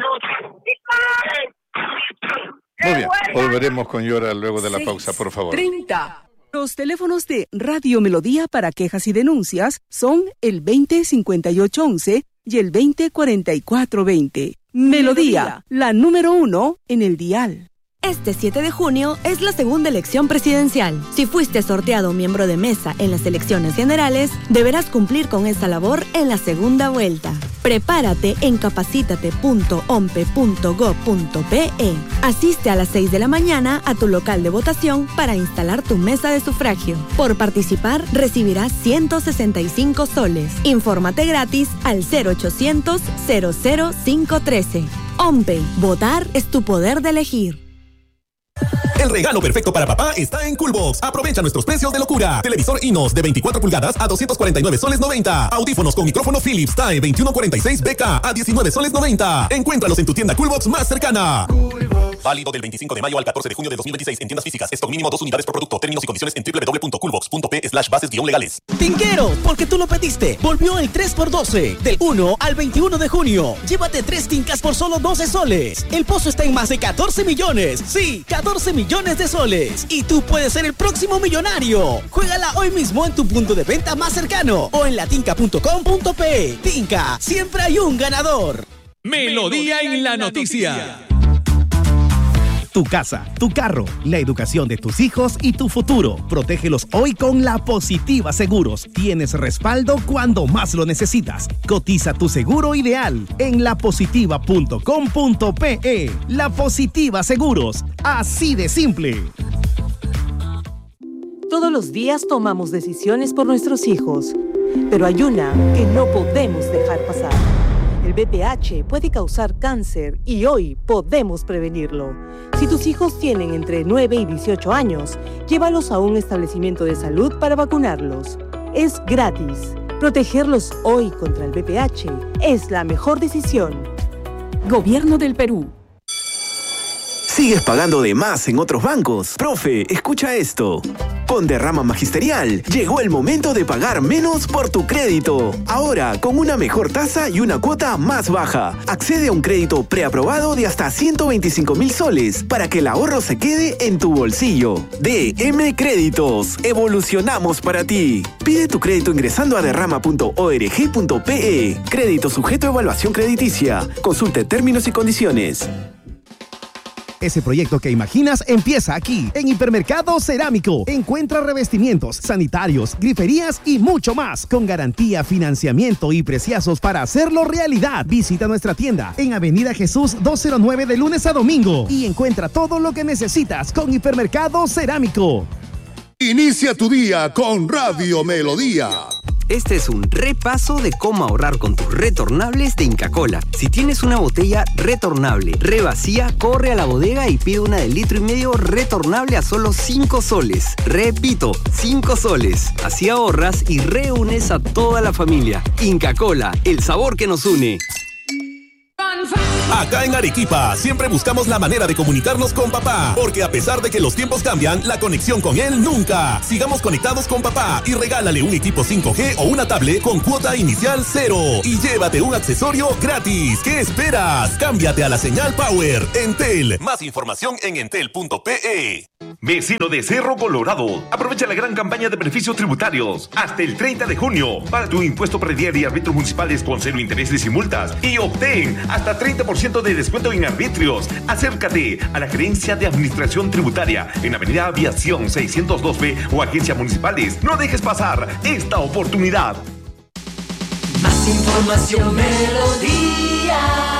nacional. Muy bien, volveremos con Yora luego de la pausa, por favor. treinta. Los teléfonos de Radio Melodía para quejas y denuncias son el veinte cincuenta y ocho once y el veinte cuarenta y cuatro veinte. Melodía, la número uno en el dial. Este siete de junio es la segunda elección presidencial. Si fuiste sorteado miembro de mesa en las elecciones generales, deberás cumplir con esa labor en la segunda vuelta. Prepárate en capacítate punto ompe punto gob punto pe. Asiste a las seis de la mañana a tu local de votación para instalar tu mesa de sufragio. Por participar, recibirás ciento sesenta y cinco soles. Infórmate gratis al cero ochocientos cero cero cinco uno tres. OMPE, votar es tu poder de elegir. El regalo perfecto para papá está en Coolbox. Aprovecha nuestros precios de locura. Televisor Inos de veinticuatro pulgadas a doscientos cuarenta y nueve soles noventa. Audífonos con micrófono Philips T A E veintiuno cuarenta y seis B K a diecinueve soles noventa. Encuéntralos en tu tienda Coolbox más cercana. Válido del veinticinco de mayo al catorce de junio de dos mil veintiséis en tiendas físicas. Stock mínimo dos unidades por producto. Términos y condiciones en doble u doble u doble u punto coolbox punto pe slash bases guión legales. Tinguero, porque tú lo pediste. Volvió el tres por doce. Del uno al veintiuno de junio. Llévate tres tincas por solo doce soles. El pozo está en más de catorce millones. Sí, catorce millones de soles. Y tú puedes ser el próximo millonario. Juégala hoy mismo en tu punto de venta más cercano o en latinca punto com punto pe. Tinca, siempre hay un ganador. Melodía en la noticia. Tu casa, tu carro, la educación de tus hijos y tu futuro. Protégelos hoy con La Positiva Seguros. Tienes respaldo cuando más lo necesitas. Cotiza tu seguro ideal en la positiva punto com punto pe. La Positiva Seguros. Así de simple. Todos los días tomamos decisiones por nuestros hijos, pero hay una que no podemos dejar pasar. El V I H puede causar cáncer y hoy podemos prevenirlo. Si tus hijos tienen entre nueve y dieciocho años, llévalos a un establecimiento de salud para vacunarlos. Es gratis. Protegerlos hoy contra el V I H es la mejor decisión. Gobierno del Perú. ¿Sigues pagando de más en otros bancos? Profe, escucha esto. Con Derrama Magisterial, llegó el momento de pagar menos por tu crédito. Ahora, con una mejor tasa y una cuota más baja. Accede a un crédito preaprobado de hasta ciento veinticinco mil soles para que el ahorro se quede en tu bolsillo. D M Créditos. Evolucionamos para ti. Pide tu crédito ingresando a derrama punto org punto pe. Crédito sujeto a evaluación crediticia. Consulte términos y condiciones. Ese proyecto que imaginas empieza aquí, en Hipermercado Cerámico. Encuentra revestimientos, sanitarios, griferías y mucho más, con garantía, financiamiento y preciazos para hacerlo realidad. Visita nuestra tienda en Avenida Jesús doscientos nueve de lunes a domingo y encuentra todo lo que necesitas con Hipermercado Cerámico. Inicia tu día con Radio Melodía. Este es un repaso de cómo ahorrar con tus retornables de Inca Kola. Si tienes una botella retornable, revacía, corre a la bodega y pide una de litro y medio retornable a solo cinco soles. Repito, cinco soles. Así ahorras y reúnes a toda la familia. Inca Kola, el sabor que nos une. Acá en Arequipa siempre buscamos la manera de comunicarnos con papá, porque a pesar de que los tiempos cambian, la conexión con él nunca. Sigamos conectados con papá y regálale un equipo cinco G o una tablet con cuota inicial cero y llévate un accesorio gratis. ¿Qué esperas? Cámbiate a la señal Power. Entel. Más información en entel punto pe. Vecino de Cerro Colorado, aprovecha la gran campaña de beneficios tributarios hasta el treinta de junio para tu impuesto predial y árbitros municipales con cero intereses y multas y obtén hasta treinta por ciento de descuento en arbitrios. Acércate a la Gerencia de Administración Tributaria en Avenida Aviación seiscientos dos B o agencias municipales. No dejes pasar esta oportunidad. Más información, Melodía.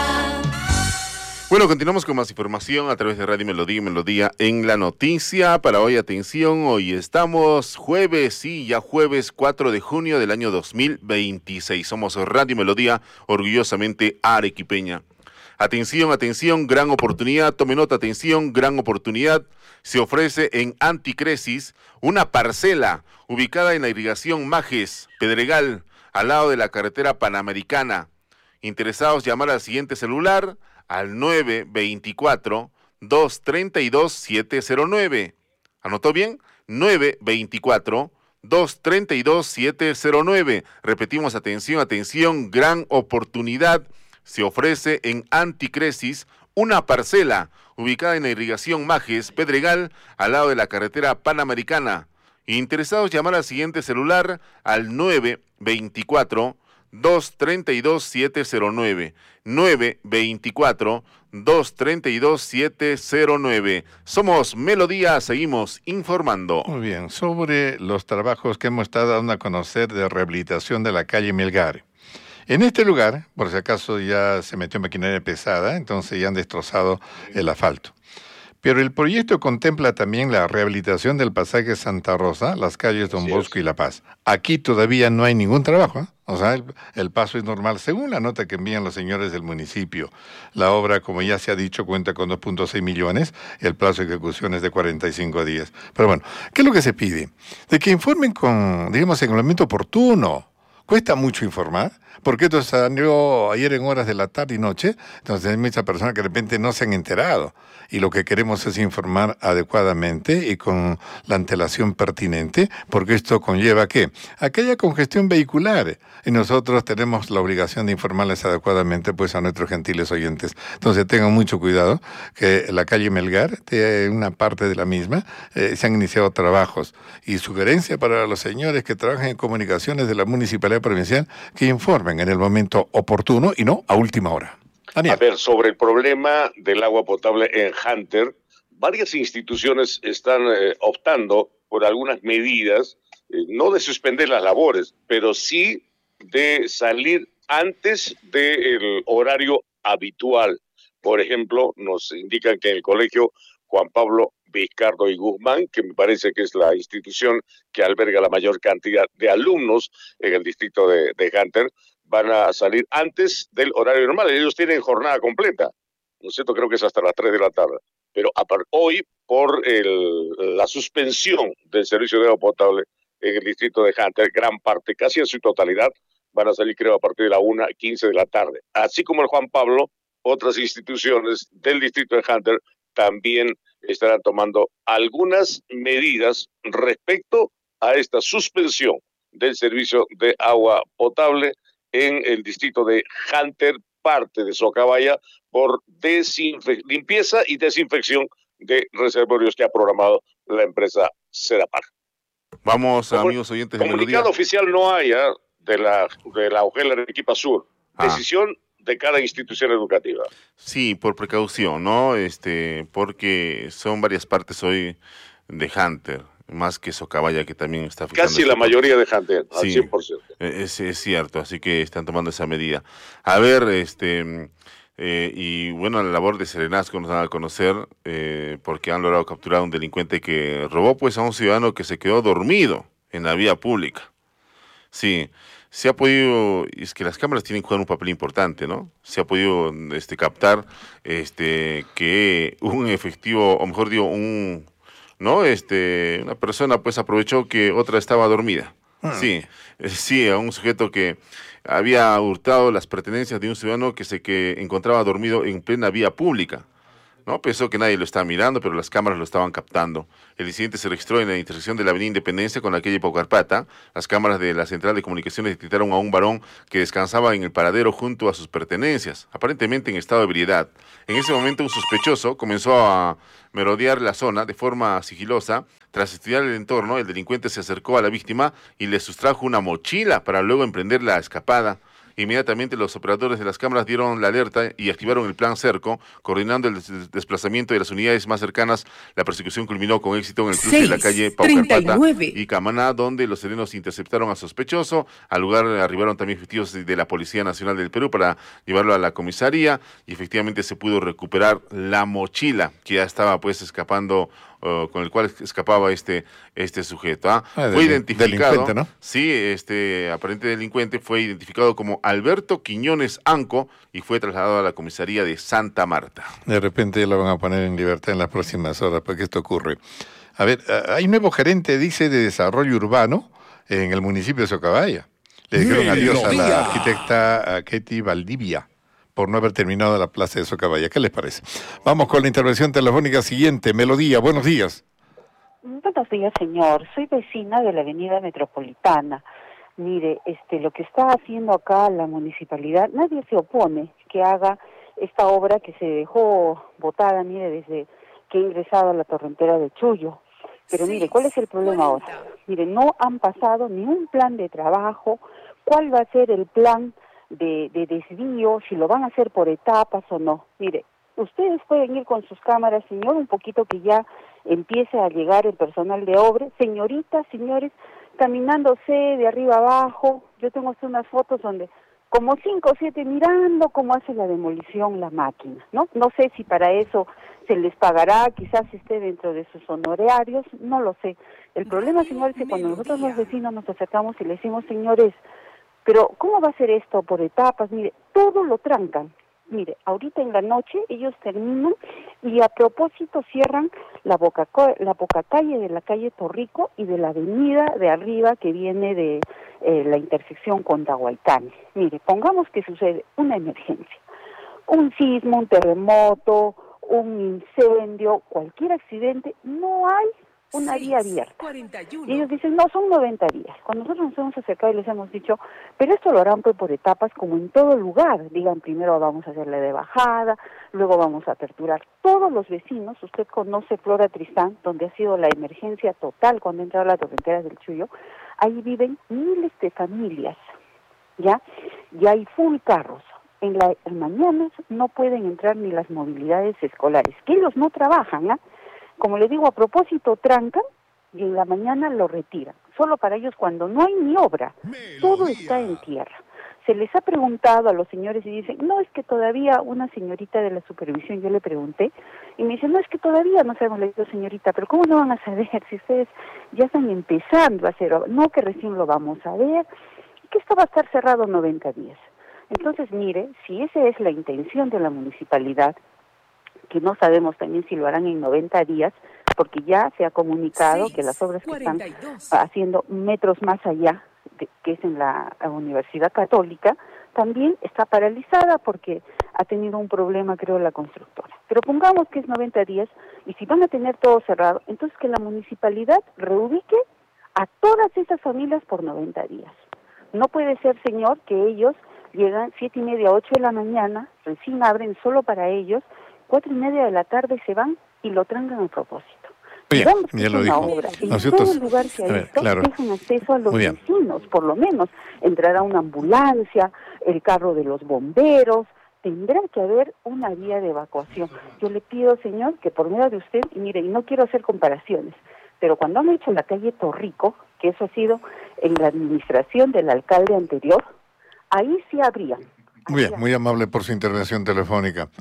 Bueno, continuamos con más información a través de Radio Melodía y Melodía en la noticia. Para hoy, atención, hoy estamos jueves, sí, ya jueves cuatro de junio del año dos mil veintiséis. Somos Radio Melodía, orgullosamente arequipeña. Atención, atención, gran oportunidad, tome nota, atención, gran oportunidad. Se ofrece en Anticresis una parcela ubicada en la irrigación Majes, Pedregal, al lado de la carretera Panamericana. Interesados, llamar al siguiente celular, al nueve veinticuatro, dos treinta y dos, siete cero nueve. ¿Anotó bien? nueve veinticuatro, dos treinta y dos, siete cero nueve. Repetimos, atención, atención, gran oportunidad. Se ofrece en Anticresis una parcela ubicada en la irrigación Majes, Pedregal, al lado de la carretera Panamericana. Interesados, llamar al siguiente celular al nueve veinticuatro, dos treinta y dos, siete cero nueve. nueve veinticuatro, dos treinta y dos, siete cero nueve. Somos Melodía, seguimos informando. Muy bien, sobre los trabajos que hemos estado dando a conocer de rehabilitación de la calle Melgar. En este lugar, por si acaso ya se metió maquinaria pesada, entonces ya han destrozado el asfalto. Pero el proyecto contempla también la rehabilitación del pasaje Santa Rosa, las calles Don Bosco y La Paz. Aquí todavía no hay ningún trabajo, ¿eh? O sea, el, el paso es normal, según la nota que envían los señores del municipio. La obra, como ya se ha dicho, cuenta con dos punto seis millones, el plazo de ejecución es de cuarenta y cinco días. Pero bueno, ¿qué es lo que se pide? De que informen con, digamos, en el momento oportuno. Cuesta mucho informar, porque esto salió ayer en horas de la tarde y noche, entonces hay muchas personas que de repente no se han enterado. Y lo que queremos es informar adecuadamente y con la antelación pertinente, porque esto conlleva ¿qué? A que haya congestión vehicular. Y nosotros tenemos la obligación de informarles adecuadamente pues a nuestros gentiles oyentes. Entonces tengan mucho cuidado, que la calle Melgar, de una parte de la misma, eh, se han iniciado trabajos. Y sugerencia para los señores que trabajan en comunicaciones de la Municipalidad Provincial, que informen en el momento oportuno y no a última hora. Daniel. A ver, sobre el problema del agua potable en Hunter, varias instituciones están eh, optando por algunas medidas, eh, no de suspender las labores, pero sí de salir antes del horario habitual. Por ejemplo, nos indican que en el colegio Juan Pablo Vizcardo y Guzmán, que me parece que es la institución que alberga la mayor cantidad de alumnos en el distrito de, de Hunter, van a salir antes del horario normal. Ellos tienen jornada completa, ¿no es cierto? Creo que es hasta las tres de la tarde. Pero a par- hoy, por el, la suspensión del servicio de agua potable en el distrito de Hunter, gran parte, casi en su totalidad, van a salir, creo, a partir de la una quince de la tarde. Así como el Juan Pablo, otras instituciones del distrito de Hunter también estarán tomando algunas medidas respecto a esta suspensión del servicio de agua potable en el distrito de Hunter, parte de Socabaya, por desinfe- limpieza y desinfección de reservorios que ha programado la empresa Sedapar. Vamos, Como amigos oyentes de comunicado Melodía. oficial no haya de la, de la Ojela Arequipa Sur. Ah. Decisión de cada institución educativa. Sí, por precaución, ¿no? Este, porque son varias partes hoy de Hunter, más que Socabaya, que también está afectando. Casi la mayoría de Hunter, al Sí, cien por ciento. es, es cierto, así que están tomando esa medida. A ver, este, eh, y bueno, la labor de Serenazgo nos da a conocer, eh, porque han logrado capturar a un delincuente que robó pues a un ciudadano que se quedó dormido en la vía pública. Sí, se ha podido, es que las cámaras tienen que jugar un papel importante, ¿no? Se ha podido este, captar este, que un efectivo, o mejor digo, un, ¿no? Este, una persona pues aprovechó que otra estaba dormida. Ah. Sí, sí, a un sujeto que había hurtado las pertenencias de un ciudadano que se que encontraba dormido en plena vía pública. ¿No? Pensó que nadie lo estaba mirando, pero las cámaras lo estaban captando. El incidente se registró en la intersección de la avenida Independencia con la calle Paucarpata. Las cámaras de la central de comunicaciones detectaron a un varón que descansaba en el paradero junto a sus pertenencias, aparentemente en estado de ebriedad. En ese momento un sospechoso comenzó a merodear la zona de forma sigilosa. Tras estudiar el entorno, el delincuente se acercó a la víctima y le sustrajo una mochila para luego emprender la escapada. Inmediatamente los operadores de las cámaras dieron la alerta y activaron el plan Cerco, coordinando el des desplazamiento de las unidades más cercanas. La persecución culminó con éxito en el cruce de la calle Paucarpata y Camaná, donde los serenos interceptaron a sospechoso. Al lugar arribaron también efectivos de la Policía Nacional del Perú para llevarlo a la comisaría y efectivamente se pudo recuperar la mochila que ya estaba pues escapando, Uh, con el cual escapaba este este sujeto. ¿ah? Ah, fue identificado, ¿no? Sí, este aparente delincuente fue identificado como Alberto Quiñones Anco y fue trasladado a la comisaría de Santa Marta. De repente lo van a poner en libertad en las próximas horas porque esto ocurre. A ver, hay un nuevo gerente, dice, de desarrollo urbano en el municipio de Socabaya. Le dijeron adiós a la arquitecta Ketty Valdivia por no haber terminado la plaza de Socabaya. ¿Qué les parece? Vamos con la intervención telefónica siguiente. Melodía, buenos días. Buenos días, señor. Soy vecina de la avenida Metropolitana. Mire, este, lo que está haciendo acá la municipalidad, nadie se opone que haga esta obra que se dejó botada, mire, desde que he ingresado a la torrentera de Chullo. Pero sí, mire, ¿cuál es el problema ahora? Mire, no han pasado ni un plan de trabajo. ¿Cuál va a ser el plan De, de desvío, si lo van a hacer por etapas o no? Mire, ustedes pueden ir con sus cámaras, señor, un poquito que ya empiece a llegar el personal de obra, señoritas, señores, caminándose de arriba abajo. Yo tengo hasta unas fotos donde como cinco o siete mirando cómo hace la demolición la máquina, ¿no? No sé si para eso se les pagará, quizás esté dentro de sus honorarios, no lo sé. El problema, señor, es que cuando nosotros los vecinos nos acercamos y le decimos, señores, pero ¿cómo va a ser esto por etapas? Mire, todo lo trancan. Mire, ahorita en la noche ellos terminan y a propósito cierran la boca, la boca calle de la calle Torrico y de la avenida de arriba que viene de eh, la intersección con Tahuaycane. Mire, pongamos que sucede una emergencia, un sismo, un terremoto, un incendio, cualquier accidente, no hay una vía abierta. Y ellos dicen, no, son noventa días. Cuando nosotros nos hemos acercado y les hemos dicho, pero esto lo harán pues por etapas como en todo lugar. Digan, primero vamos a hacerle de bajada, luego vamos a aperturar. Todos los vecinos, usted conoce Flora Tristán, donde ha sido la emergencia total cuando ha entrado la torrentera del Chullo, ahí viven miles de familias, ¿ya? Y hay full carros. En las mañanas no pueden entrar ni las movilidades escolares, que ellos no trabajan, ¿ah? Como les digo, a propósito trancan y en la mañana lo retiran. Solo para ellos cuando no hay ni obra, todo está en tierra. Se les ha preguntado a los señores y dicen, no, es que todavía una señorita de la supervisión, yo le pregunté, y me dice, no, es que todavía no sabemos, le digo, señorita, pero ¿cómo no van a saber si ustedes ya están empezando a hacer obra? No, que recién lo vamos a ver, que esto va a estar cerrado noventa días. Entonces, mire, si esa es la intención de la municipalidad, que no sabemos también si lo harán en noventa días, porque ya se ha comunicado seis, que las obras que están haciendo metros más allá, de, que es en la, la Universidad Católica, también está paralizada porque ha tenido un problema, creo, la constructora. Pero pongamos que es noventa días, y si van a tener todo cerrado, entonces que la municipalidad reubique a todas esas familias por noventa días. No puede ser, señor, que ellos llegan siete y media, ocho de la mañana, recién abren solo para ellos, cuatro y media de la tarde se van y lo trancan a propósito. Bien, ya lo dijo. Obra. En todo lugar que hay esto, claro. Es un acceso a los vecinos, por lo menos. Entrará una ambulancia, el carro de los bomberos, tendrá que haber una vía de evacuación. Yo le pido, señor, que por medio de usted, y mire, y no quiero hacer comparaciones, pero cuando han hecho la calle Torrico, que eso ha sido en la administración del alcalde anterior, ahí sí habría. Muy bien, muy amable por su intervención telefónica.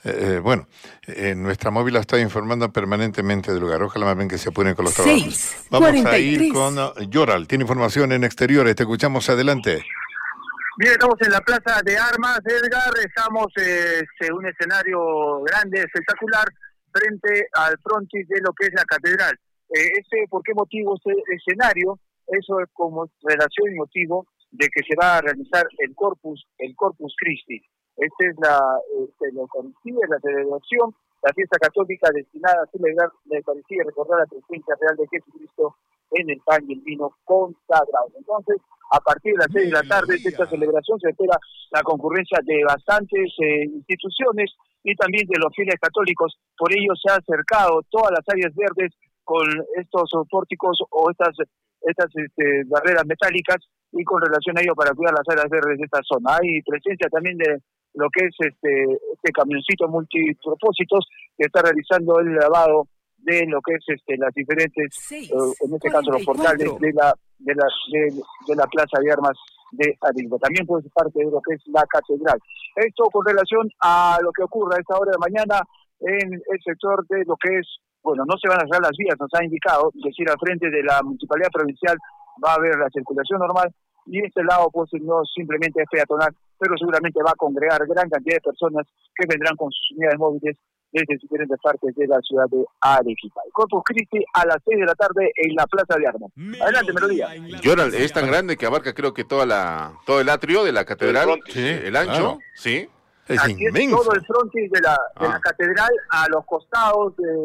Eh, bueno, eh, nuestra móvil está informando permanentemente del lugar. Ojalá más bien que se apuren con los trabajos. Vamos a ir con uh, Yoral. Tiene información en exteriores. Te escuchamos. Adelante. Bien, estamos en la Plaza de Armas, Edgar. Estamos eh, en un escenario grande, espectacular, frente al frontis de lo que es la catedral. Eh, ese, ¿Por qué motivo ese escenario? Eso es como relación y motivo de que se va a realizar el Corpus, el Corpus Christi. Esta es la, este, la Eucaristía, la celebración, la fiesta católica destinada a celebrar la Eucaristía y recordar la presencia real de Jesucristo en el pan y el vino consagrado. Entonces, a partir de las seis de la tarde de esta celebración se espera la concurrencia de bastantes eh, instituciones y también de los fieles católicos. Por ello se ha acercado todas las áreas verdes con estos pórticos o estas estas este, barreras metálicas y con relación a ello para cuidar las áreas verdes de esta zona. Hay presencia también de lo que es este este camioncito multipropósitos que está realizando el lavado de lo que es este las diferentes eh, en este caso los portales de la de la de, de la Plaza de Armas de Arequipa. También puede ser parte de lo que es la catedral. Esto con relación a lo que ocurra a esta hora de mañana en el sector de lo que es, bueno, no se van a cerrar las vías, nos ha indicado, es decir, al frente de la Municipalidad Provincial va a haber la circulación normal y este lado pues no simplemente es peatonal, pero seguramente va a congregar gran cantidad de personas que vendrán con sus unidades móviles desde diferentes partes de la ciudad de Arequipa. Corpus Christi a las seis de la tarde en la Plaza de Armas. Adelante, Melodía. Yoral, es tan grande que abarca creo que toda la todo el atrio de la catedral, Sí, el ancho, claro. sí. Es Así inmenso. es, todo el frontis de la, de Ah. la catedral, a los costados, de,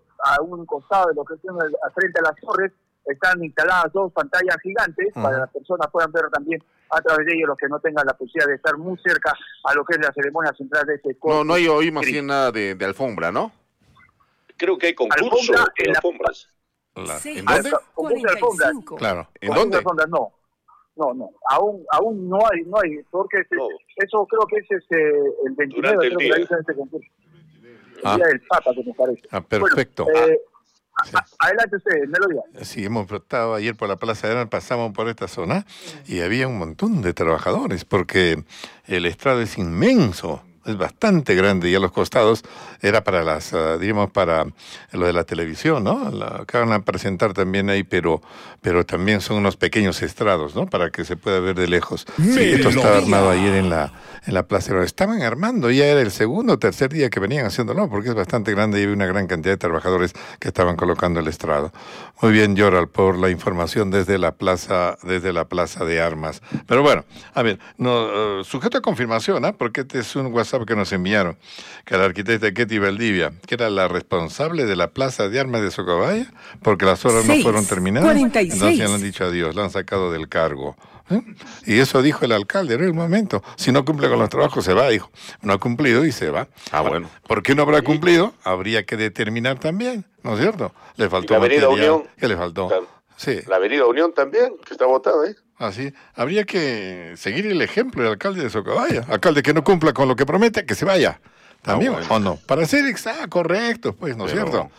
a un costado de lo que son el- a frente a las torres, están instaladas dos pantallas gigantes Ajá. para que las personas puedan ver también a través de ellos los que no tengan la posibilidad de estar muy cerca a lo que es la ceremonia central de este No, no hay hoy más Christi. bien nada de, de alfombra, ¿no? Creo que hay concurso Alfombra de en la- alfombras. La- ¿En dónde? Concurso de alfombras. Claro. ¿En Concurso de dónde? alfombras, no. No, no, aún aún no hay, no hay, porque ese- No. eso creo que es este, el veintinueve, Durante el creo que día. realizan este concurso. El Ah. día del Papa, que me parece. Ah, perfecto. Bueno, eh, a- a- adelante usted, Melodía. Sí, hemos estado ayer por la Plaza de Armas, pasamos por esta zona y había un montón de trabajadores porque el estrado es inmenso, es bastante grande y a los costados era para las, uh, diríamos, para lo de la televisión, ¿no? La, que van a presentar también ahí, pero, pero también son unos pequeños estrados, ¿no? Para que se pueda ver de lejos. Sí, esto estaba armado ayer en la, en la Plaza de Armas. Estaban armando, ya era el segundo o tercer día que venían haciéndolo, porque es bastante grande y había una gran cantidad de trabajadores que estaban colocando el estrado. Muy bien, Yoral, por la información desde la plaza, desde la Plaza de Armas. Pero bueno, a ver, no, uh, sujeto a confirmación, ¿ah? Porque este es un WhatsApp que nos enviaron, que la arquitecta Ketty Valdivia, que era la responsable de la Plaza de Armas de Socabaya, porque las obras no Seis, fueron terminadas. cuarenta y seis. Entonces ya le han dicho adiós, la han sacado del cargo. ¿Eh? Y eso dijo el alcalde en un momento. Si no cumple con los trabajos, se va, dijo. No ha cumplido y se va. Ah, bueno. ¿Por qué no habrá cumplido? Habría que determinar también, ¿no es cierto? Le faltó la Avenida material. Unión. ¿Qué le faltó? Claro. Sí. La Avenida Unión también, que está botada, ¿eh? Así, habría que seguir el ejemplo del alcalde de Socabaya. Alcalde que no cumpla con lo que promete, que se vaya. También, Ah, bueno. ¿o no? Para ser exacto, correcto, pues, ¿no es Pero- cierto?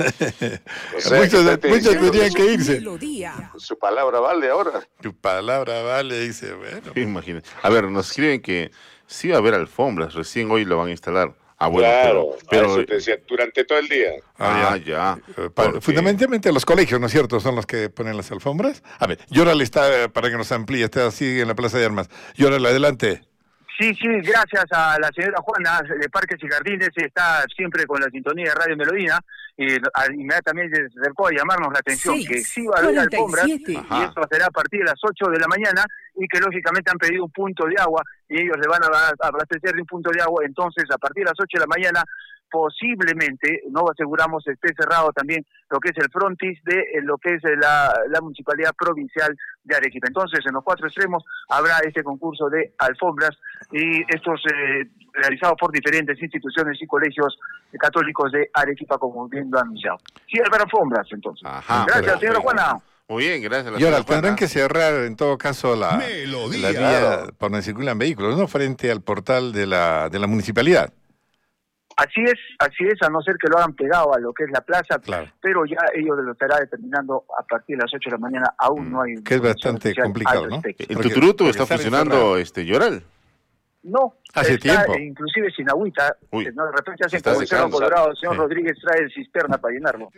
O sea, muchos que está muchos diciendo tendrían que que irse. Melodía. Su palabra vale ahora. Tu palabra vale, dice, bueno. Imagínate. A ver, nos escriben que sí va a haber alfombras, recién hoy lo van a instalar. Ah, bueno, Claro, pero... pero a eso te decía, durante todo el día. ah, Ah, ya. Eh, pa- Porque- Fundamentalmente los colegios, ¿no es cierto? Son los que ponen las alfombras. A ver, Yoral está, eh, para que nos amplíe, está así en la Plaza de Armas. Yoral, adelante. Sí, sí, gracias a la señora Juana de Parques y Jardines, está siempre con la sintonía de Radio Melodía y a- inmediatamente se acercó a llamarnos la atención Seis, que sí va a haber cuarenta y alfombras siete. y Ajá. esto será a partir de las ocho de la mañana y que lógicamente han pedido un punto de agua y ellos le van a a abastecer de un punto de agua, entonces a partir de las ocho de la mañana posiblemente, no aseguramos, esté cerrado también lo que es el frontis de eh, lo que es eh, la, la Municipalidad Provincial de Arequipa. Entonces, en los cuatro extremos habrá este concurso de alfombras y estos eh, realizados por diferentes instituciones y colegios eh, católicos de Arequipa, como bien lo han anunciado. Sí, habrá alfombras, entonces. Ajá, Gracias, perfecto. señora Juana. Muy bien, gracias. a la Yoral, señora Juana. tendrán que cerrar en todo caso la, Melodía. la vía por donde circulan vehículos, ¿no? Frente al portal de la, de la municipalidad. Así es, así es, a no ser que lo hagan pegado a lo que es la plaza, Claro. pero ya ellos lo estará determinando a partir de las ocho de la mañana, aún no hay... Que es bastante información oficial complicado, al ¿no? respecto. ¿El Porque- Tuturutu porque está sale funcionando cerrado. este Yoral? No, hace está, tiempo. Inclusive sin agüita. Uy, No, de repente hacen está como el Cerro secando. Colorado. El señor Sí. Rodríguez trae el cisterna para llenarlo.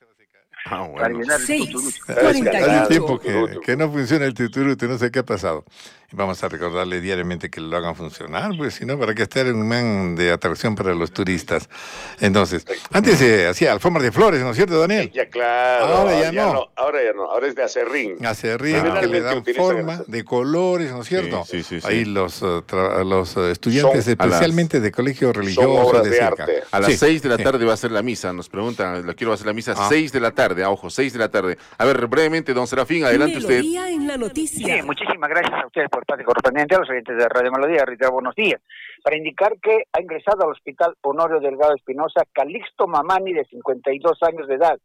Ah, bueno. Para llenar el Seis, tuturucho. cuarenta y ocho. Hace tiempo que, que no funciona el tuturuto, no sé qué ha pasado. Y vamos a recordarle diariamente que lo hagan funcionar, pues si no, para que esté en un man de atracción para los turistas. Entonces, antes se hacía alfombra de flores, ¿no es cierto, Daniel? Ya claro. Ahora ya no. Ahora ya no. Ahora es de acerrín. Acerrín, Ah, que le dan generalmente utilizan forma ese. de colores, ¿no es cierto? Sí, sí, sí, sí. Ahí los, uh, tra- los uh, estudiantes, Son- especialmente de colegios religiosos obras de de cerca. arte. A las Sí, seis de la sí. tarde va a ser la misa, nos preguntan, lo quiero hacer la misa Ah. seis de la tarde, ah, ojo, seis de la tarde. A ver, brevemente, don Serafín, adelante usted. Melodía en la noticia. Sí, muchísimas gracias a ustedes por parte correspondiente, a los oyentes de Radio Melodía, reitero buenos días. Para indicar que ha ingresado al Hospital Honorio Delgado Espinosa Calixto Mamani, de cincuenta y dos años de edad.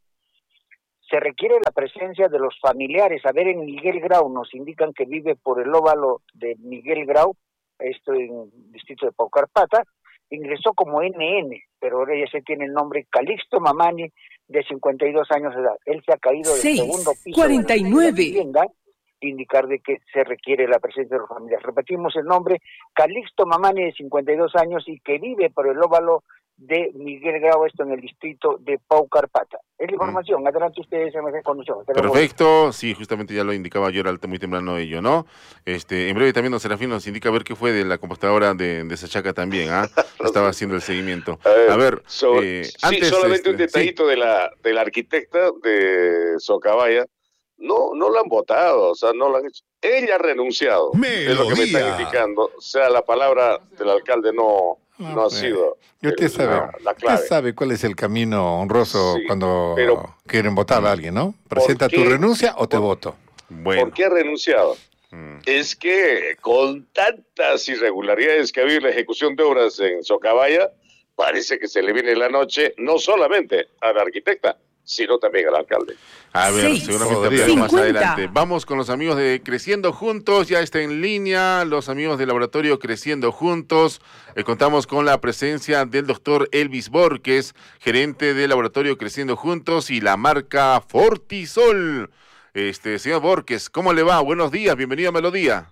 Se requiere la presencia de los familiares. A ver, en Miguel Grau nos indican que vive por el óvalo de Miguel Grau, esto en el distrito de Paucarpata. Ingresó como N N, pero ahora ya se tiene el nombre Calixto Mamani, de cincuenta y dos años de edad. Él se ha caído del Seis, segundo piso cuarenta y nueve. de la vivienda, indicar de que se requiere la presencia de los familiares. Repetimos el nombre, Calixto Mamani, de cincuenta y dos años, y que vive por el óvalo de Miguel Grau, esto en el distrito de Paucarpata. Es la información, adelante ustedes en esa conducción. Perfecto, sí, justamente ya lo indicaba yo, era muy temprano ello, ¿no? Este, en breve también don Serafín nos indica a ver qué fue de la computadora de, de Sachaca también, ¿ah? Estaba haciendo el seguimiento. A ver, So- eh, sí, antes... solamente un este, sí. detallito de la de la arquitecta de Socabaya. No, no la han votado, o sea, no la han hecho. Ella ha renunciado. Es lo que me están Melodía. indicando. O sea, la palabra del alcalde no, Ah, no ha pues. sido Y usted el- sabe, la, la usted clave. sabe cuál es el camino honroso Sí, cuando pero- quieren votar a alguien, ¿no? Presenta tu qué? renuncia o te voto. Bueno, ¿Por qué ha renunciado? mm, Es que con tantas irregularidades que ha habido en la ejecución de obras en Socabaya, parece que se le viene la noche no solamente a la arquitecta, sino también al alcalde. a ver, Seis, seguramente podría. hablaremos más cincuenta. adelante. Vamos con los amigos de Creciendo Juntos, ya está en línea, los amigos del laboratorio Creciendo Juntos. Eh, contamos con la presencia del doctor Elvis Borges, gerente del laboratorio Creciendo Juntos y la marca Fortisol. Este, señor Borges, ¿cómo le va? Buenos días, bienvenido a Melodía.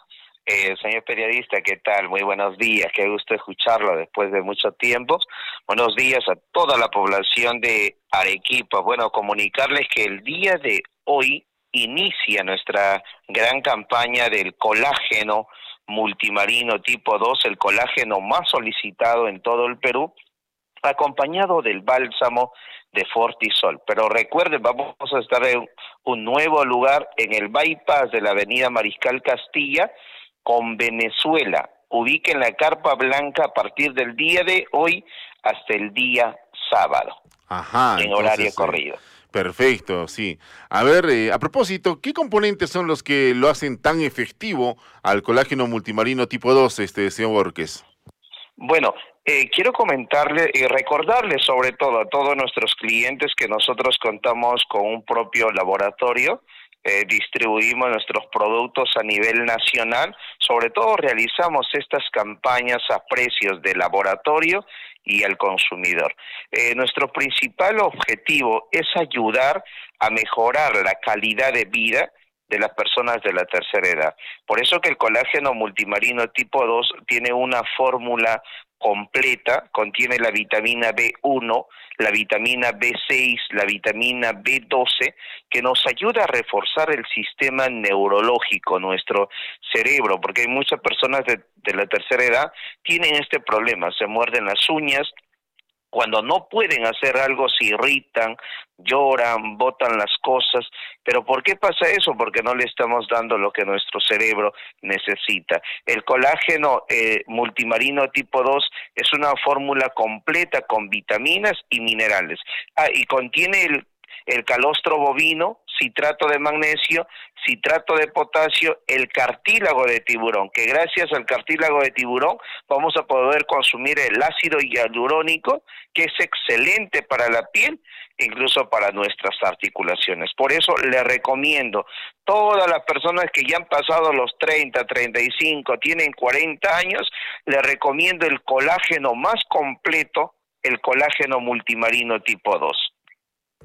Eh, señor periodista, ¿qué tal? Muy buenos días, qué gusto escucharlo después de mucho tiempo. Buenos días a toda la población de Arequipa. Bueno, comunicarles que el día de hoy inicia nuestra gran campaña del colágeno multimarino tipo dos, el colágeno más solicitado en todo el Perú, acompañado del bálsamo de Fortisol. Pero recuerden, vamos a estar en un nuevo lugar en el bypass de la avenida Mariscal Castilla con Venezuela. Ubiquen la carpa blanca a partir del día de hoy hasta el día sábado, Ajá. en entonces, horario eh, corrido. Perfecto, sí. A ver, eh, a propósito, ¿qué componentes son los que lo hacen tan efectivo al colágeno multimarino tipo dos, este señor Borges? Bueno, eh, quiero comentarle y recordarle sobre todo a todos nuestros clientes que nosotros contamos con un propio laboratorio, eh, distribuimos nuestros productos a nivel nacional, sobre todo realizamos estas campañas a precios de laboratorio y al consumidor. Eh, nuestro principal objetivo es ayudar a mejorar la calidad de vida de las personas de la tercera edad. Por eso que el colágeno multimarino tipo dos tiene una fórmula completa, contiene la vitamina B uno, la vitamina B seis, la vitamina B doce, que nos ayuda a reforzar el sistema neurológico, nuestro cerebro, porque hay muchas personas de, de la tercera edad tienen este problema, se muerden las uñas. Cuando no pueden hacer algo se irritan, lloran, botan las cosas. ¿Pero por qué pasa eso? Porque no le estamos dando lo que nuestro cerebro necesita. El colágeno eh, multimarino tipo dos es una fórmula completa con vitaminas y minerales. Ah, y contiene el, el calostro bovino, citrato de magnesio, citrato de potasio, el cartílago de tiburón, que gracias al cartílago de tiburón vamos a poder consumir el ácido hialurónico, que es excelente para la piel, incluso para nuestras articulaciones. Por eso le recomiendo, todas las personas que ya han pasado los treinta, treinta y cinco, tienen cuarenta años, le recomiendo el colágeno más completo, el colágeno multimarino tipo dos.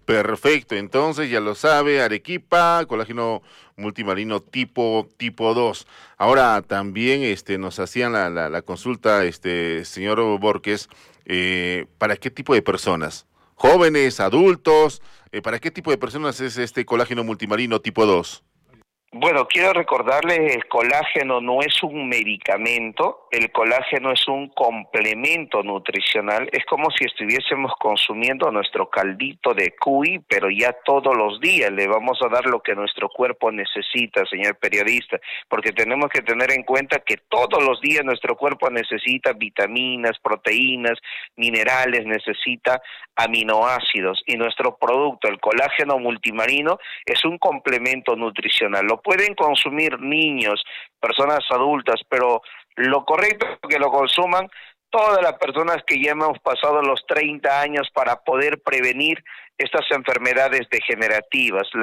Perfecto, entonces ya lo sabe, Arequipa, colágeno multimarino tipo tipo dos. Ahora también este nos hacían la, la, la consulta, este señor Borges, eh, ¿para qué tipo de personas? ¿Jóvenes, adultos? Eh, ¿Para qué tipo de personas es este colágeno multimarino tipo dos? Bueno, quiero recordarles, el colágeno no es un medicamento, el colágeno es un complemento nutricional, es como si estuviésemos consumiendo nuestro caldito de cuy, pero ya todos los días le vamos a dar lo que nuestro cuerpo necesita, señor periodista, porque tenemos que tener en cuenta que todos los días nuestro cuerpo necesita vitaminas, proteínas, minerales, necesita aminoácidos, y nuestro producto, el colágeno multimarino, es un complemento nutricional. Lo pueden consumir niños, personas adultas, pero lo correcto es que lo consuman todas las personas que ya hemos pasado los treinta años para poder prevenir estas enfermedades degenerativas.